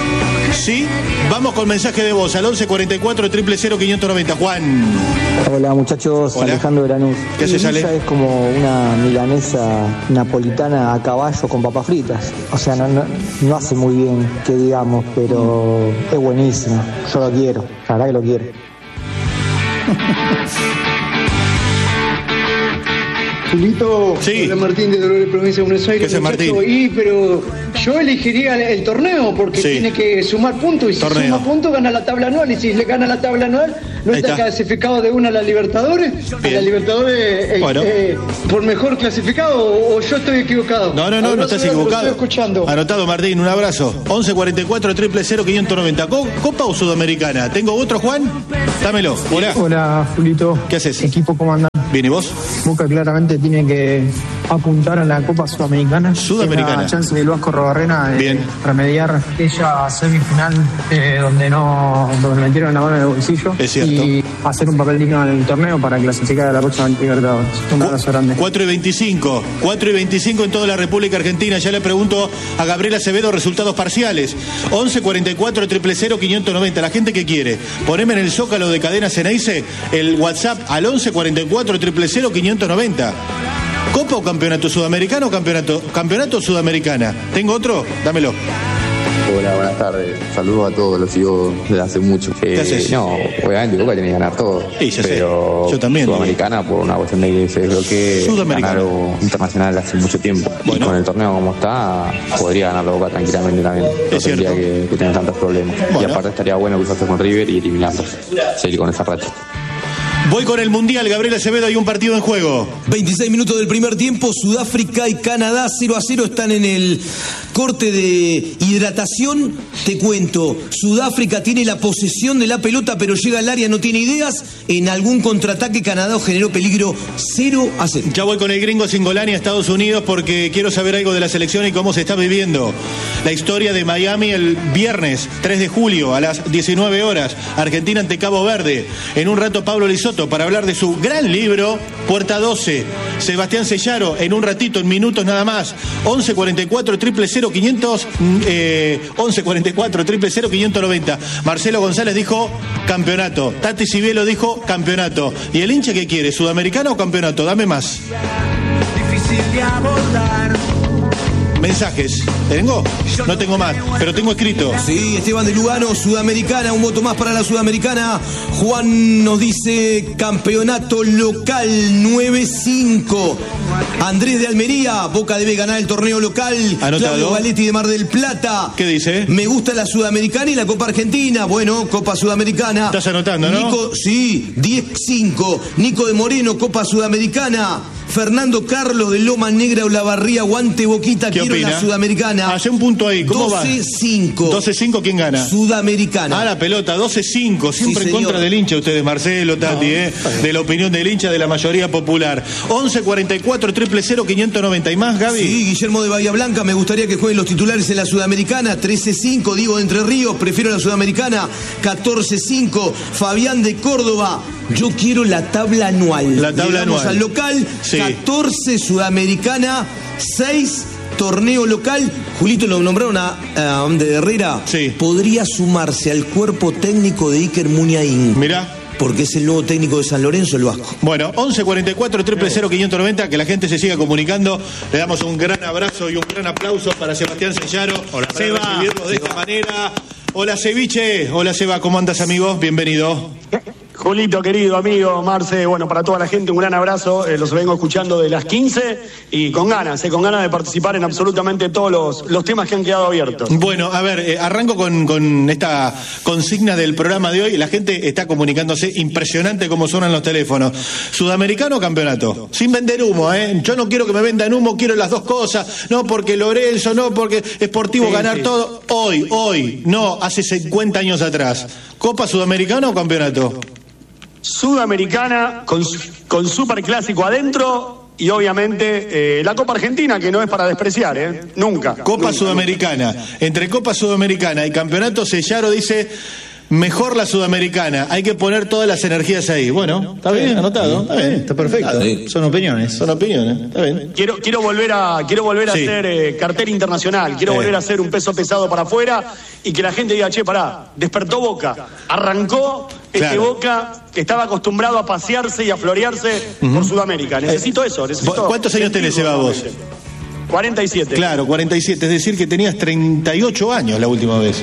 ¿Sí? Vamos con mensaje de voz al once cuarenta y cuatro, triple cero, quinientos noventa. Juan. Hola muchachos, Hola. Alejandro de Lanús. ¿Qué haces, Ale? Es como una milanesa napolitana a caballo con papas fritas. O sea, no, no, no hace muy bien, que digamos, pero es buenísimo. Yo lo quiero, la verdad que lo quiero. Julito, sí. Hola Martín de Dolores, provincia de Buenos Aires. ¿Qué es Martín? Y, pero yo elegiría el, el torneo porque sí. tiene que sumar puntos y si torneo. suma puntos gana la tabla anual y si le gana la tabla anual no está, está clasificado de una a la Libertadores. Bien. A la Libertadores eh, bueno. eh, por mejor clasificado o, o yo estoy equivocado. No, no, no, no estás equivocado. Estoy escuchando. Anotado Martín, un abrazo. once cuarenta y cuatro, cero cero cero, quinientos noventa. ¿Copa o Sudamericana? ¿Tengo otro, Juan? Dámelo. Hola. Hola, Julito. ¿Qué haces? Equipo comandante. Bien, ¿y vos? Boca claramente tiene que apuntar a la Copa Sudamericana. Sudamericana. La chance del Vasco Robarrena de Bien. remediar aquella semifinal eh, donde no donde metieron la mano en el bolsillo. Es cierto. Y hacer un papel digno en el torneo para clasificar a la próxima Libertadores. Un abrazo grande. cuatro y veinticinco. cuatro y veinticinco en toda la República Argentina. Ya le pregunto a Gabriel Acevedo resultados parciales. once cuarenta y cuatro, cero cero cero, quinientos noventa. La gente que quiere. Poneme en el Zócalo de Cadena Ceneice el WhatsApp al once cuarenta y cuatro, cero cero cero, quinientos noventa. ¿Copa o campeonato sudamericano o campeonato, campeonato sudamericana? ¿Tengo otro? Dámelo. Hola, buenas tardes. Saludos a todos, los sigo desde hace mucho. Eh, ¿Qué haces? No, obviamente Boca tiene que ganar todo. Sí, ya pero sé. Yo también. Sudamericana, por una cuestión de que creo que ganar algo internacional hace mucho tiempo. Bueno. Y con el torneo como está, podría ganar la Boca tranquilamente también. No es tendría que, que tener tantos problemas. Bueno. Y aparte estaría bueno cruzarse con River y eliminarlos. Seguir con esa racha. Voy con el Mundial, Gabriel Acevedo, hay un partido en juego. veintiséis minutos del primer tiempo, Sudáfrica y Canadá cero a cero están en el corte de hidratación. Te cuento, Sudáfrica tiene la posesión de la pelota, pero llega al área, no tiene ideas. En algún contraataque Canadá generó peligro cero a cero. Ya voy con el gringo Singolani a Estados Unidos porque quiero saber algo de la selección y cómo se está viviendo. La historia de Miami el viernes tres de julio a las diecinueve horas, Argentina ante Cabo Verde. En un rato Pablo Lizoto para hablar de su gran libro, Puerta doce. Sebastián Sellaro, en un ratito, en minutos nada más. once cuarenta y cuatro, cero cero cero, quinientos, eh, once cuarenta y cuatro, cero cero cero, quinientos noventa. Marcelo González dijo campeonato. Tati Cibielo dijo campeonato. ¿Y el hincha qué quiere? ¿Sudamericano o campeonato? Dame más. Difícil de abordar. Mensajes. ¿Tengo? No tengo más, pero tengo escrito. Sí, Esteban de Lugano, Sudamericana, un voto más para la Sudamericana. Juan nos dice campeonato local nueve cinco. Andrés de Almería, Boca debe ganar el torneo local. Anotado. Claudio Valetti de Mar del Plata. ¿Qué dice? Me gusta la Sudamericana y la Copa Argentina. Bueno, Copa Sudamericana. Estás anotando, ¿no? Nico, sí, diez cinco. Nico de Moreno, Copa Sudamericana. Fernando Carlos de Loma Negra, Olavarría, Guante Boquita, quiero opina? La Sudamericana. Hace un punto ahí, ¿cómo va? doce cinco. doce cinco, ¿quién gana? Sudamericana. Ah, la pelota, doce cinco, siempre sí, en contra del hincha ustedes, Marcelo, Tati, no. ¿eh? De la opinión del hincha de la mayoría popular. once cuarenta y cuatro, cero cero cero, quinientos noventa. ¿Y más, Gaby? Sí, Guillermo de Bahía Blanca, me gustaría que jueguen los titulares en la Sudamericana. trece cinco, Diego de Entre Ríos, prefiero la Sudamericana. catorce cinco, Fabián de Córdoba. Yo quiero la tabla anual. La tabla Llegamos anual. al local, sí. catorce Sudamericana, seis torneo local. Julito lo nombraron a, a de Herrera. Sí. Podría sumarse al cuerpo técnico de Iker Muniain. Mirá. Porque es el nuevo técnico de San Lorenzo, el Vasco. Bueno, once cuarenta y cuatro, cero cero cero, quinientos noventa, que la gente se siga comunicando. Le damos un gran abrazo y un gran aplauso para Sebastián Sellaro. Hola, para Seba. Recibirlo de esta manera. Hola, Ceviche. Hola, Seba. ¿Cómo andas, amigo? Bienvenido. Julito, querido amigo, Marce, bueno, para toda la gente un gran abrazo, eh, los vengo escuchando de las quince y con ganas, eh, con ganas de participar en absolutamente todos los, los temas que han quedado abiertos. Bueno, a ver, eh, arranco con, con esta consigna del programa de hoy. La gente está comunicándose, impresionante cómo suenan los teléfonos. ¿Sudamericano o campeonato? Sin vender humo, ¿eh? Yo no quiero que me vendan humo, quiero las dos cosas. No porque Lorenzo, no porque Sportivo sí, ganar sí. todo. Hoy, hoy, no, hace cincuenta años atrás. ¿Copa Sudamericana o campeonato? Sudamericana con, con superclásico adentro y obviamente eh, la Copa Argentina, que no es para despreciar, ¿eh? Nunca. Copa nunca, Sudamericana. Nunca. Entre Copa Sudamericana y Campeonato, Sellaro dice mejor la Sudamericana. Hay que poner todas las energías ahí. Bueno, está bien, anotado. Está bien, está perfecto. Sí. Son opiniones. Son opiniones. Está bien. Quiero, quiero volver a, quiero volver a sí. hacer eh, cartera internacional. Quiero eh. volver a hacer un peso pesado para afuera y que la gente diga, che, pará, despertó Boca. Arrancó este claro. Boca que estaba acostumbrado a pasearse y a florearse uh-huh. por Sudamérica. Necesito eso. Necesito ¿Cuántos años tenés, Eva, vos? cuarenta y siete. Claro, cuarenta y siete. Es decir, que tenías treinta y ocho años la última vez.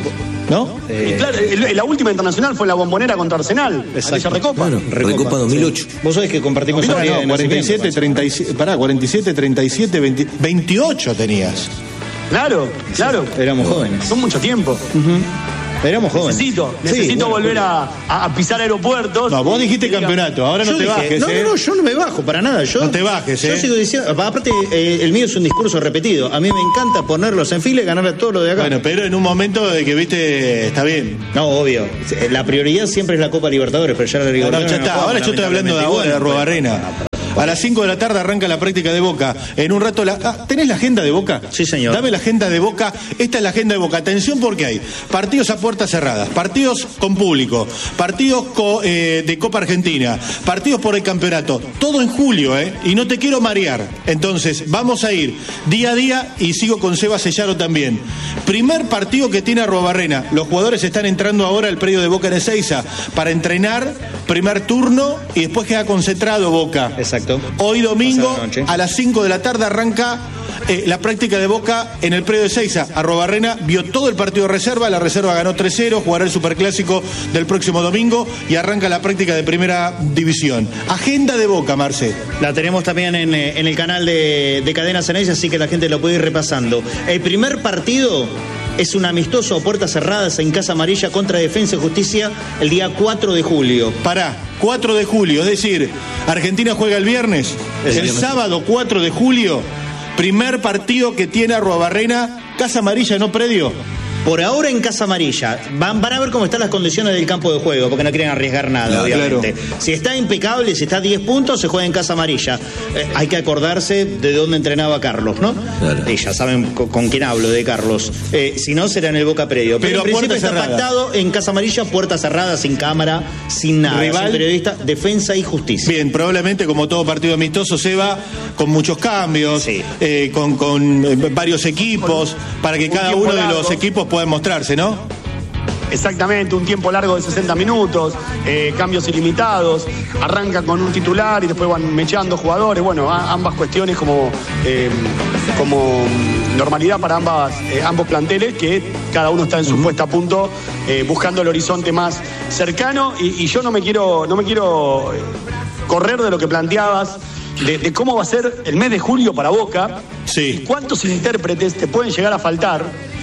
¿no? Eh, y claro, el, la última internacional fue la Bombonera contra Arsenal, aquella Recopa. Bueno, Recopa, Recopa dos mil ocho. Sí. Vos sabés que compartimos no, no, no, cuarenta y siete, treinta y siete, pará, cuarenta y siete, treinta y siete, veinte, veintiocho tenías. Claro, claro. Sí, éramos jóvenes. Son mucho tiempo. Uh-huh. Éramos jóvenes. Necesito, necesito sí, bueno, volver a, a pisar aeropuertos. No, vos dijiste campeonato, ahora no te dije, bajes. No, ¿eh? no, no, yo no me bajo para nada. Yo, no te bajes, yo ¿eh? sigo diciendo, aparte, eh, el mío es un discurso repetido. A mí me encanta ponerlos en fila y ganarle todo lo de acá. Bueno, pero en un momento de que, viste, está bien. No, obvio. La prioridad siempre es la Copa Libertadores, pero ya la Libertadores. No, no, ya está. Ahora yo estoy hablando de ahora, de Arruabarrena. A las cinco de la tarde arranca la práctica de Boca. En un rato la... Ah, ¿tenés la agenda de Boca? Sí, señor. Dame la agenda de Boca. Esta es la agenda de Boca. Atención porque hay partidos a puertas cerradas, partidos con público, partidos co, eh, de Copa Argentina, partidos por el campeonato. Todo en julio, ¿eh? Y no te quiero marear. Entonces, vamos a ir día a día y sigo con Seba Sellaro también. Primer partido que tiene Arruabarrena. Los jugadores están entrando ahora al predio de Boca en Ezeiza para entrenar, primer turno y después queda concentrado Boca. Exacto. Hoy domingo a las cinco de la tarde arranca eh, la práctica de Boca en el predio de Ezeiza. Arruabarrena vio todo el partido de reserva, la reserva ganó tres cero, jugará el Superclásico del próximo domingo y arranca la práctica de primera división. Agenda de Boca, Marce. La tenemos también en, en el canal de, de Cadena Ceneice, así que la gente lo puede ir repasando. El primer partido es un amistoso a puertas cerradas en Casa Amarilla contra Defensa y Justicia el día cuatro de julio. Pará, cuatro de julio, es decir, Argentina juega el viernes, el sábado cuatro de julio, primer partido que tiene Arruabarrena, Casa Amarilla, no predio. Por ahora en Casa Amarilla. Van, van a ver cómo están las condiciones del campo de juego, porque no quieren arriesgar nada, no, obviamente. Claro. Si está impecable, si está a diez puntos, se juega en Casa Amarilla. Eh, hay que acordarse de dónde entrenaba Carlos, ¿no? Claro. Y ya saben con, con quién hablo, de Carlos. Eh, si no, será en el Boca Predio. Pero, Pero en principio está cerrada. Pactado en Casa Amarilla, puerta cerrada, sin cámara, sin nada. Rival, sin periodista, Defensa y Justicia. Bien, probablemente como todo partido amistoso se va con muchos cambios, sí. eh, con, con eh, varios equipos, para que cada uno largo. de los equipos pueda mostrarse, ¿no? Exactamente, un tiempo largo de sesenta minutos, eh, cambios ilimitados, arranca con un titular y después van mechando jugadores, bueno, a, ambas cuestiones como, eh, como normalidad para ambas, eh, ambos planteles, que cada uno está en su uh-huh. puesta a punto, eh, buscando el horizonte más cercano, y, y yo no me quiero, no me quiero correr de lo que planteabas, de, de cómo va a ser el mes de julio para Boca, sí. y cuántos intérpretes te pueden llegar a faltar,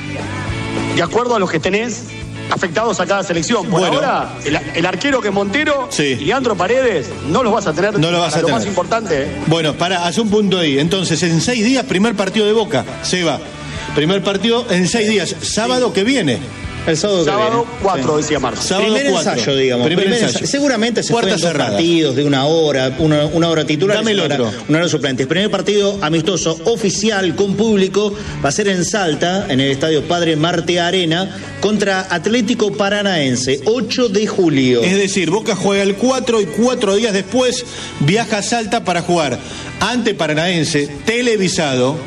de acuerdo a los que tenés afectados a cada selección. Por bueno, ahora, el, el arquero que es Montero sí. y Leandro Paredes no los vas a tener. No los vas a lo tener. Más importante. ¿eh? Bueno, para, hace un punto ahí. Entonces, en seis días, primer partido de Boca. Seba. Primer partido en seis días. Sábado sí. que viene. El sábado, sábado cuatro, sí. decía Marcos. Sábado primer cuatro. ensayo, digamos. Primer, primer ensayo. ensayo. Seguramente se Puertas juegan dos partidos de una hora, una, una hora titular. Dame el una otro. Hora, una hora suplentes. Primer partido amistoso oficial con público va a ser en Salta, en el estadio Padre Marte Arena, contra Atlético Paranaense, ocho de julio. Es decir, Boca juega el cuatro y cuatro días después viaja a Salta para jugar ante Paranaense, televisado.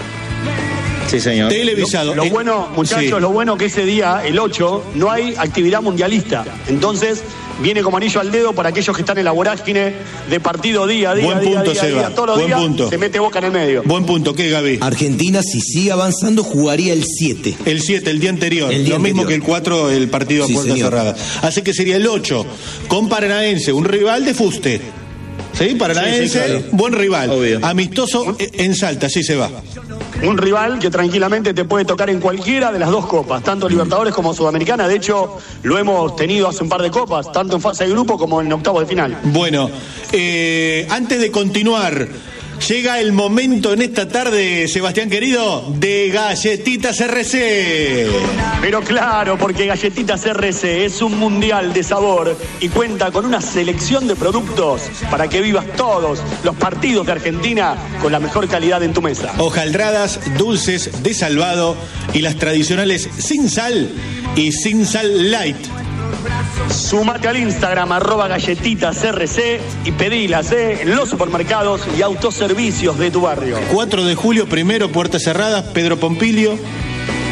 Sí, señor. Televisado. Lo, lo bueno, muchachos, sí. lo bueno que ese día, el ocho, no hay actividad mundialista. Entonces, viene como anillo al dedo para aquellos que están en la vorágine de partido día a día, Buen día, punto, día, Seba. día, todos los Buen días, punto. se mete Boca en el medio. Buen punto, ¿qué, Gaby? Argentina, si sigue avanzando, jugaría el siete. El siete, el día anterior. El día lo anterior. mismo que el cuatro, el partido a sí, puerta señor. cerrada. Así que sería el ocho, con Paranaense, un rival de fuste. ¿Sí? Paranaense, sí, sí, claro. buen rival. Obvio. Amistoso en Salta, así se va. Un rival que tranquilamente te puede tocar en cualquiera de las dos copas, tanto Libertadores como Sudamericana. De hecho, lo hemos tenido hace un par de copas, tanto en fase de grupo como en octavos de final. Bueno, eh, antes de continuar, llega el momento en esta tarde, Sebastián querido, de Galletitas R C. Pero claro, porque Galletitas R C es un mundial de sabor y cuenta con una selección de productos para que vivas todos los partidos de Argentina con la mejor calidad en tu mesa. Hojaldradas, dulces de salvado y las tradicionales sin sal y sin sal light. Sumate al Instagram, arroba galletitas R C y pedilas eh, en los supermercados y autoservicios de tu barrio. cuatro de julio, primero, puertas cerradas, Pedro Pompilio.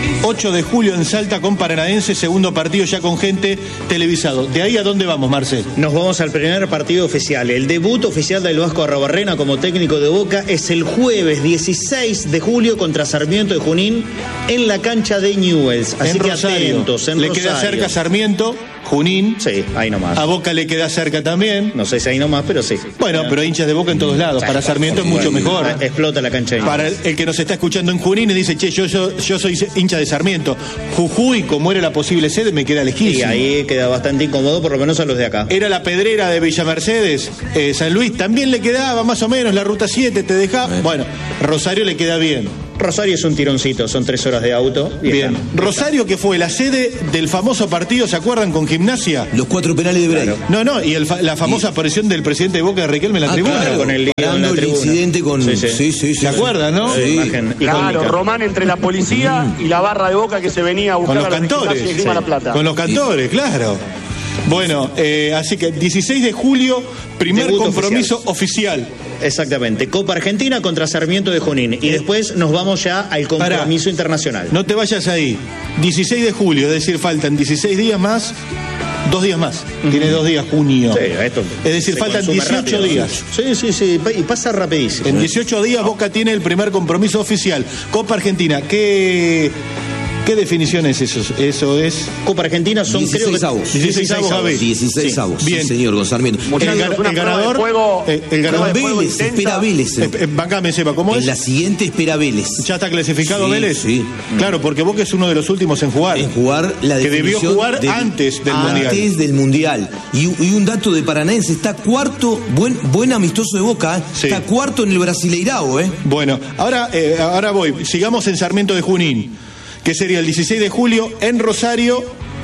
ocho de julio en Salta con Paranaense, segundo partido ya con gente televisado. ¿De ahí a dónde vamos, Marcel? Nos vamos al primer partido oficial. El debut oficial del Vasco Arrobarrena como técnico de Boca es el jueves dieciséis de julio contra Sarmiento de Junín en la cancha de Newell's. Así en que Rosario. atentos, en Le Rosario. queda cerca Sarmiento, Junín. Sí, ahí nomás. A Boca le queda cerca también. No sé si ahí nomás, pero sí. Bueno, pero hinchas de Boca en todos lados. Para Sarmiento es mucho mejor. Explota la cancha de Newell's. Para el, el que nos está escuchando en Junín y dice, che, yo, yo, yo soy hincha de Sarmiento. Jujuy, como era la posible sede, me queda lejísimo. Y ahí queda bastante incómodo, por lo menos a los de acá. Era la Pedrera de Villa Mercedes, eh, San Luis, también le quedaba más o menos, la ruta siete te dejaba. Bueno, Rosario le queda bien. Rosario es un tironcito, son tres horas de auto. Y bien. están. Rosario, que fue la sede del famoso partido, ¿se acuerdan? Con Gimnasia. Los cuatro penales de Bray. Claro. No, no, y el fa la famosa y... aparición del presidente de Boca de Riquelme en la ah, tribuna. Claro, con el, en la el incidente con... Sí, sí, sí, sí, sí ¿Se acuerdan, no? Sí. Imagen claro, icónica. Román entre la policía y la barra de Boca que se venía a buscar con los a la cantores. y sí. La Plata. Con los cantores, sí. Claro. Bueno, eh, así que dieciséis de julio, primer Debut compromiso oficial. oficial. Exactamente, Copa Argentina contra Sarmiento de Junín. Y después nos vamos ya al compromiso Pará, internacional. No te vayas ahí. dieciséis de julio, es decir, faltan dieciséis días más, dos días más. Uh-huh. Tiene dos días, junio. Sí, esto es decir, faltan dieciocho rápido, días. Sí, sí, sí, y pasa rapidísimo. En dieciocho días Boca tiene el primer compromiso oficial. Copa Argentina, ¿qué... ¿Qué definición es eso? Eso es... Copa Argentina son dieciséis creo que... avos. dieciséis avos, Javi. dieciséis avos, sí. Bien. Sí, señor, con Sarmiento. El, el, el ganador... Juego, eh, el ganador... Vélez, espera Vélez. Eh, eh, bancame, Seba, ¿cómo en es? En la siguiente espera Vélez. ¿Ya está clasificado sí, Vélez? Sí. Claro, porque Boca es uno de los últimos en jugar. En jugar la que debió jugar del, antes del antes Mundial. Antes del Mundial. Y, y un dato de Paranaense, está cuarto, buen, buen amistoso de Boca, ¿eh? Sí. Está cuarto en el Brasileirao, ¿eh? Bueno, ahora, eh, ahora voy. Sigamos en Sarmiento de Junín, que sería el dieciséis de julio en Rosario,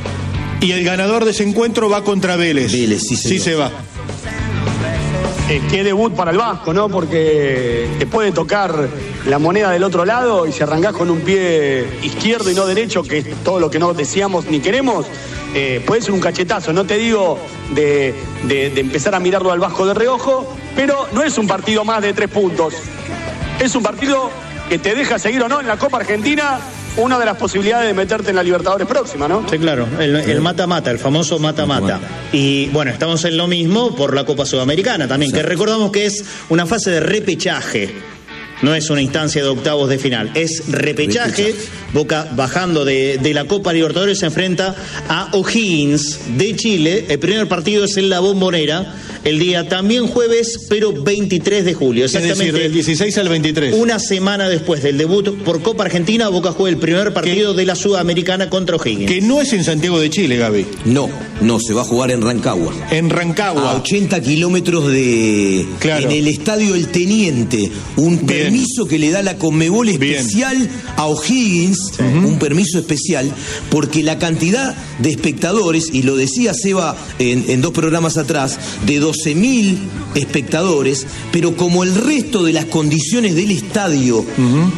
y el ganador de ese encuentro va contra Vélez. Vélez, sí, sí se va. Eh, qué debut para el Vasco, ¿no? Porque te puede tocar la moneda del otro lado y si arrancás con un pie izquierdo y no derecho, que es todo lo que no deseamos ni queremos, eh, puede ser un cachetazo. No te digo de, de, de empezar a mirarlo al Vasco de reojo, pero no es un partido más de tres puntos. Es un partido que te deja seguir o no en la Copa Argentina, una de las posibilidades de meterte en la Libertadores próxima, ¿no? Sí, claro, el mata-mata, el, el famoso mata-mata. Y bueno, estamos en lo mismo por la Copa Sudamericana también, Exacto. que recordamos que es una fase de repechaje. No es una instancia de octavos de final, es repechaje. repechaje. Boca bajando de, de la Copa Libertadores se enfrenta a O'Higgins de Chile. El primer partido es en la Bombonera, el día también jueves, pero veintitrés de julio. Exactamente. Es decir, del dieciséis al veintitrés. Una semana después del debut por Copa Argentina, Boca juega el primer partido que, de la Sudamericana contra O'Higgins. Que no es en Santiago de Chile, Gaby. No, no, se va a jugar en Rancagua. En Rancagua. A ochenta kilómetros de... Claro. En el Estadio El Teniente. Un Bien. permiso que le da la Conmebol especial Bien. a O'Higgins, sí. un permiso especial, porque la cantidad de espectadores, y lo decía Seba en, en dos programas atrás, de doce mil espectadores, pero como el resto de las condiciones del estadio uh-huh.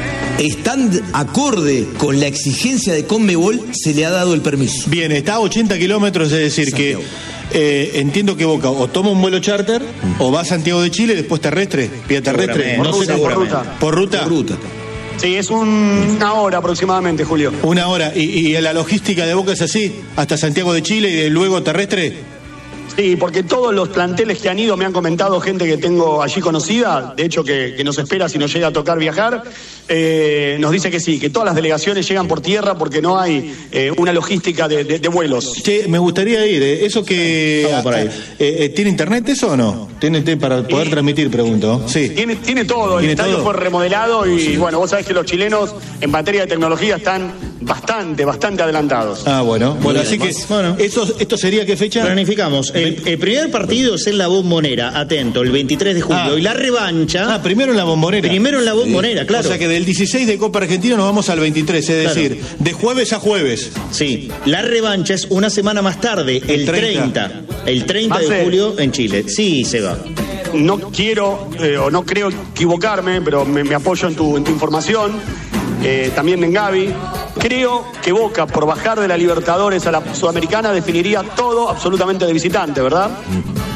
están acorde con la exigencia de Conmebol, se le ha dado el permiso. Bien, está a ochenta kilómetros, es decir Santiago. que eh, entiendo que Boca o toma un vuelo charter uh-huh. o va a Santiago de Chile, después terrestre, vía terrestre, por, no ruta, sé, por ruta. ¿Por ruta? Por ruta. Sí, es un, una hora aproximadamente, Julio. Una hora. ¿Y, y la logística de Boca es así? ¿Hasta Santiago de Chile y luego terrestre? Sí, porque todos los planteles que han ido, me han comentado gente que tengo allí conocida, de hecho que, que nos espera si nos llega a tocar viajar, eh, nos dice que sí, que todas las delegaciones llegan por tierra porque no hay eh, una logística de, de, de vuelos. Che, me gustaría ir, eh. eso que... Vamos por ahí. Eh, eh, ¿Tiene internet eso o no? ¿Tiene para poder y, transmitir, pregunto? Sí. Tiene, tiene todo, ¿Tiene el estadio todo? fue remodelado y sí. bueno, vos sabés que los chilenos en materia de tecnología están bastante, bastante adelantados. Ah, bueno, bueno, así que bueno. Eso, ¿esto sería qué fecha? Planificamos. El, el primer partido es en la Bombonera, atento, el veintitrés de julio. Ah. Y la revancha... Ah, primero en la Bombonera. Primero en la Bombonera, sí. claro. O sea que del dieciséis de Copa Argentina nos vamos al veintitrés, es claro. decir, de jueves a jueves. Sí, la revancha es una semana más tarde, el, el treinta. El treinta de julio en Chile. Sí, se va. No quiero, eh, o no creo equivocarme, pero me, me apoyo en tu, en tu información. Eh, también en Gaby, creo que Boca, por bajar de la Libertadores a la Sudamericana, definiría todo absolutamente de visitante, ¿verdad?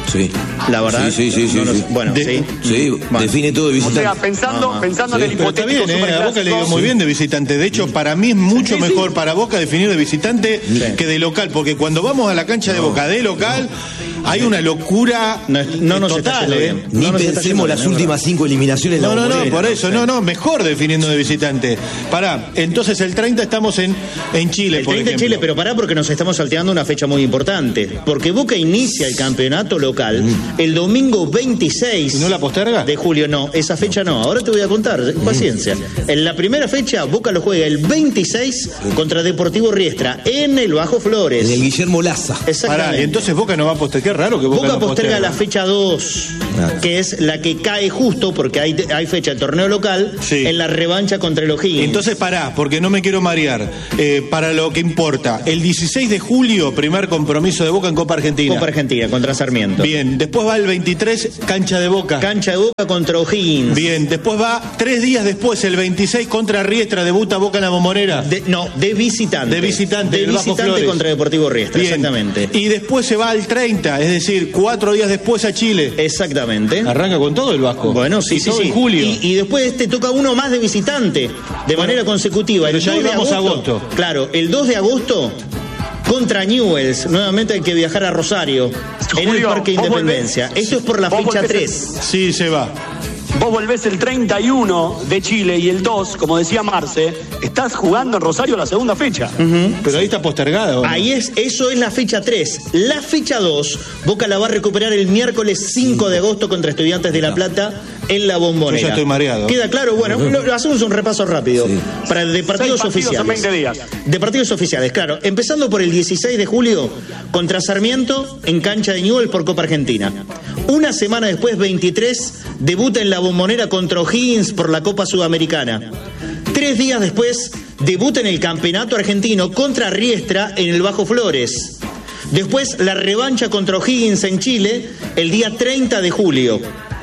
Sí. La verdad. Sí, sí, sí. no sí, nos, sí. Bueno, de, sí. sí Bueno. Define todo de visitante. O sea, pensando, Ah, pensando sí, en el Pero está hipotético bien, ¿eh? A Boca le dio muy sí. bien de visitante. De hecho, para mí es mucho Sí, sí. mejor para Boca definir de visitante Sí. que de local, porque cuando vamos a la cancha de Boca de local, hay una locura No, no nos está total, yendo ¿eh? bien. Ni No nos está pensemos yendo las bien, es últimas verdad. cinco eliminaciones. No, la no, no, Bombonera. por eso, no, no, mejor definiendo de visitante. Pará, entonces el treinta estamos en, en Chile, El por treinta en ejemplo. Chile, pero pará porque nos estamos salteando una fecha muy importante. Porque Boca inicia el campeonato local el domingo veintiséis ¿Y no la posterga? de julio. No, esa fecha no. Ahora te voy a contar, paciencia. En la primera fecha, Boca lo juega el veintiséis contra Deportivo Riestra en el Bajo Flores. En el Guillermo Laza. Exactamente. Pará, y entonces Boca no va a postergar. Qué raro que Boca, Boca no posterga posterga. la fecha dos, que es la que cae justo porque hay, hay fecha del torneo local Sí. en la revancha contra el O'Higgins. Entonces pará, porque no me quiero marear. Eh, para lo que importa, el dieciséis de julio, primer compromiso de Boca en Copa Argentina. Copa Argentina contra Sarmiento. Bien, después va el veintitrés, cancha de Boca. Cancha de Boca contra O'Higgins. Bien, después va tres días después, el veintiséis, contra Riestra, debuta Boca en la Bombonera. De- no, de visitante. De visitante, De el Bajo visitante Flores. contra Deportivo Riestra, Bien. exactamente. Y después se va al treinta, es decir, cuatro días después a Chile. Exactamente. Arranca con todo el Vasco. Bueno, sí, y sí, todo sí. en julio. Y, y después te toca uno más de visitante, de manera consecutiva. pero El ya dos de íbamos a agosto. Claro, el dos de agosto contra Newell's. Nuevamente hay que viajar a Rosario, en el Julio, Parque vos Independencia. volvés- Esto es por la vos fecha volvés- tres. Sí, se va. Vos volvés el treinta y uno de Chile y el dos, como decía Marce, estás jugando en Rosario la segunda fecha. Pero ahí está postergada. ¿o no? Ahí es, eso es la fecha tres. La fecha dos, Boca la va a recuperar el miércoles cinco de agosto contra Estudiantes de La Plata en la Bombonera. Yo ya estoy mareado. ¿Queda claro? Bueno, lo, lo hacemos un repaso rápido. Para de partidos Seis partidos en oficiales. veinte días. De partidos oficiales, claro. Empezando por el dieciséis de julio contra Sarmiento en cancha de Newell's por Copa Argentina. Una semana después, veintitrés, debuta en la Bombonera contra O'Higgins por la Copa Sudamericana. Tres días después, debuta en el Campeonato Argentino contra Riestra en el Bajo Flores. Después, la revancha contra O'Higgins en Chile el día treinta de julio.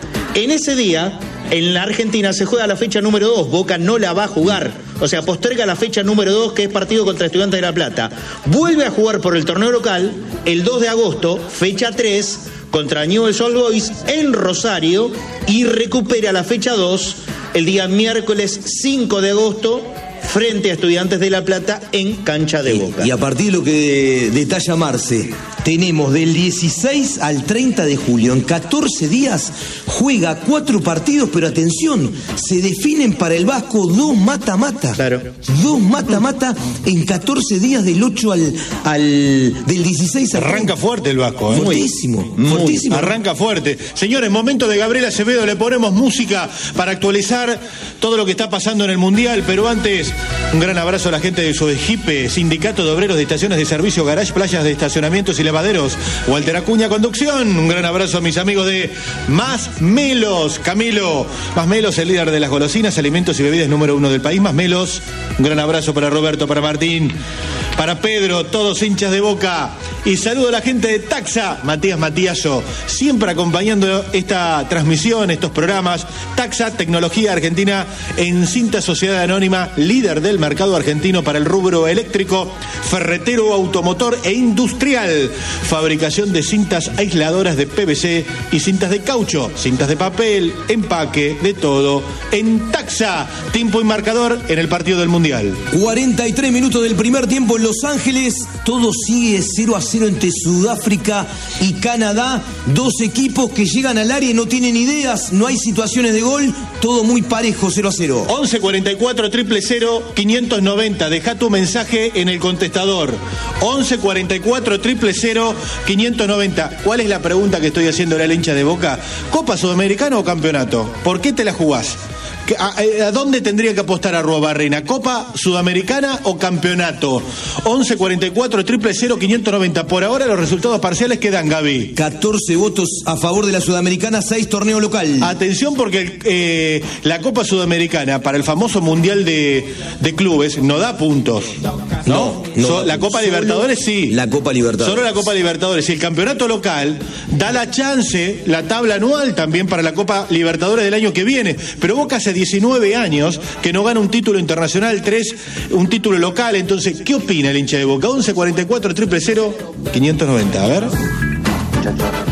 En ese día, en la Argentina se juega la fecha número dos. Boca no la va a jugar. O sea, posterga la fecha número dos, que es partido contra Estudiantes de La Plata. Vuelve a jugar por el torneo local el dos de agosto, fecha tres, contra Newell's Old Boys en Rosario, y recupera la fecha dos el día miércoles cinco de agosto frente a Estudiantes de La Plata en cancha de Boca. Y a partir de lo que detalla Marce, tenemos del dieciséis al treinta de julio, en catorce días, juega cuatro partidos, pero atención, se definen para el Vasco dos mata-mata. Claro. Dos mata-mata en catorce días, del ocho al, al del dieciséis al Arranca fuerte el Vasco, ¿eh? Fortísimo, Muy, fortísimo. Arranca fuerte. Señores, momento de Gabriela Acevedo, le ponemos música para actualizar todo lo que está pasando en el Mundial, pero antes, un gran abrazo a la gente de Sodejipe, Sindicato de Obreros de Estaciones de Servicio, Garage, Playas de Estacionamientos y Lavaderos, Walter Acuña, Conducción. Un gran abrazo a mis amigos de Más Melos, Camilo. Más Melos, el líder de las golosinas, alimentos y bebidas número uno del país. Más Melos, un gran abrazo para Roberto, para Martín, para Pedro, todos hinchas de Boca. Y saludo a la gente de Taxa, Matías Matíaso, siempre acompañando esta transmisión, estos programas. Taxa, tecnología argentina en cinta sociedad anónima, líder del mercado argentino para el rubro eléctrico, ferretero, automotor e industrial. Fabricación de cintas aisladoras de P V C y cintas de caucho, cintas de papel, empaque, de todo. En Taxa, tiempo y marcador en el partido del Mundial. cuarenta y tres minutos del primer tiempo en Los Ángeles. Todo sigue cero a cero entre Sudáfrica y Canadá. Dos equipos que llegan al área y no tienen ideas. No hay situaciones de gol. Todo muy parejo, cero a cero. once cuarenta y cuatro, cero cero cero, quinientos noventa. Deja tu mensaje en el contestador. once cuarenta y cuatro, cero cero cero, quinientos noventa. ¿Cuál es la pregunta que estoy haciendo a la hincha de Boca? ¿Copa Sudamericana o campeonato? ¿Por qué te la jugás? ¿A, a dónde tendría que apostar a Barrena? ¿Copa Sudamericana o campeonato? once cuarenta y cuatro, cero cero cero, quinientos noventa. Por ahora los resultados parciales quedan, Gaby. catorce votos a favor de la Sudamericana, seis torneo local. Atención porque eh, la Copa Sudamericana para el famoso Mundial de, de Clubes no da puntos. ¿No? No, So- no. la Copa Solo Libertadores sí. La Copa Libertadores. Solo la Copa Libertadores. Y el campeonato local da la chance, la tabla anual también para la Copa Libertadores del año que viene. Pero Boca hace diecinueve años que no gana un título internacional, tres, un título local. Entonces, ¿qué opina el hincha de Boca? once cuarenta y cuatro, cero cero cero, quinientos noventa. A ver. Muchachos, ¿qué tal? Buenas tardes.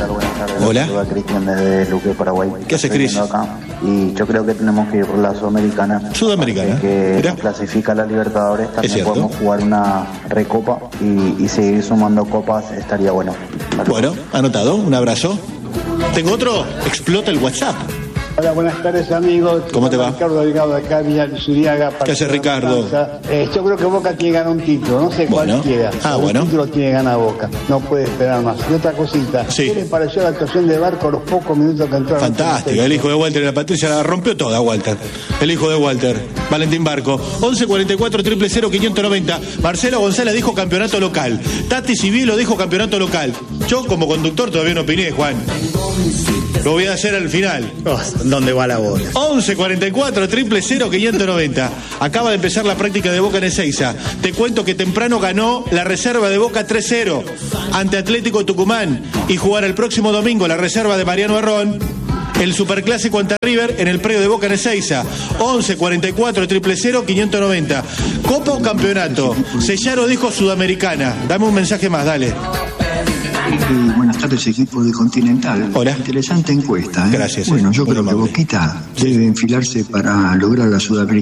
tardes. Hola. Saluda Cristian desde Luque, Paraguay. ¿Qué hace, Cris? Y yo creo que tenemos que ir por la Sudamericana. Sudamericana. Que nos clasifica a la Libertadores. También podemos jugar una recopa y, y seguir sumando copas. Estaría bueno. Bueno, anotado. Un abrazo. ¿Tengo otro? Explota el WhatsApp. Hola, buenas tardes, amigos. ¿Cómo te va? Ricardo Delgado de acá, Villa Zuriaga. ¿Qué hace, Ricardo? Eh, yo creo que Boca tiene que ganar un título, no sé bueno. cuál quiera. Ah, un bueno. título tiene que ganar Boca, no puede esperar más. Y otra cosita, sí. ¿qué le pareció la actuación de Barco los pocos minutos que entró? Fantástica, el hijo de Walter y la Patricia la rompió toda, Walter. El hijo de Walter, Valentín Barco. once cuarenta y cuatro, cero cero cero, quinientos noventa. Marcelo González dijo campeonato local. Tati Civilo dijo campeonato local. Yo, como conductor, todavía no opiné, Juan. Lo voy a hacer al final. Oh, ¿dónde va la bola? once cuarenta y cuatro, cero cero cero, quinientos noventa. Acaba de empezar la práctica de Boca en Ezeiza. Te cuento que temprano ganó la reserva de Boca tres cero ante Atlético Tucumán y jugará el próximo domingo la reserva de Mariano Herrón, el superclásico ante River en el predio de Boca en Ezeiza. once cuarenta y cuatro, cero cero cero, quinientos noventa. ¿Copa o campeonato? Sellaro dijo Sudamericana. Dame un mensaje más, dale. Eh, buenas tardes, equipo de Continental. Hola. Interesante encuesta. ¿eh? Gracias. Bueno, yo Muy creo amable. que Boquita debe enfilarse para lograr la Sudamericana.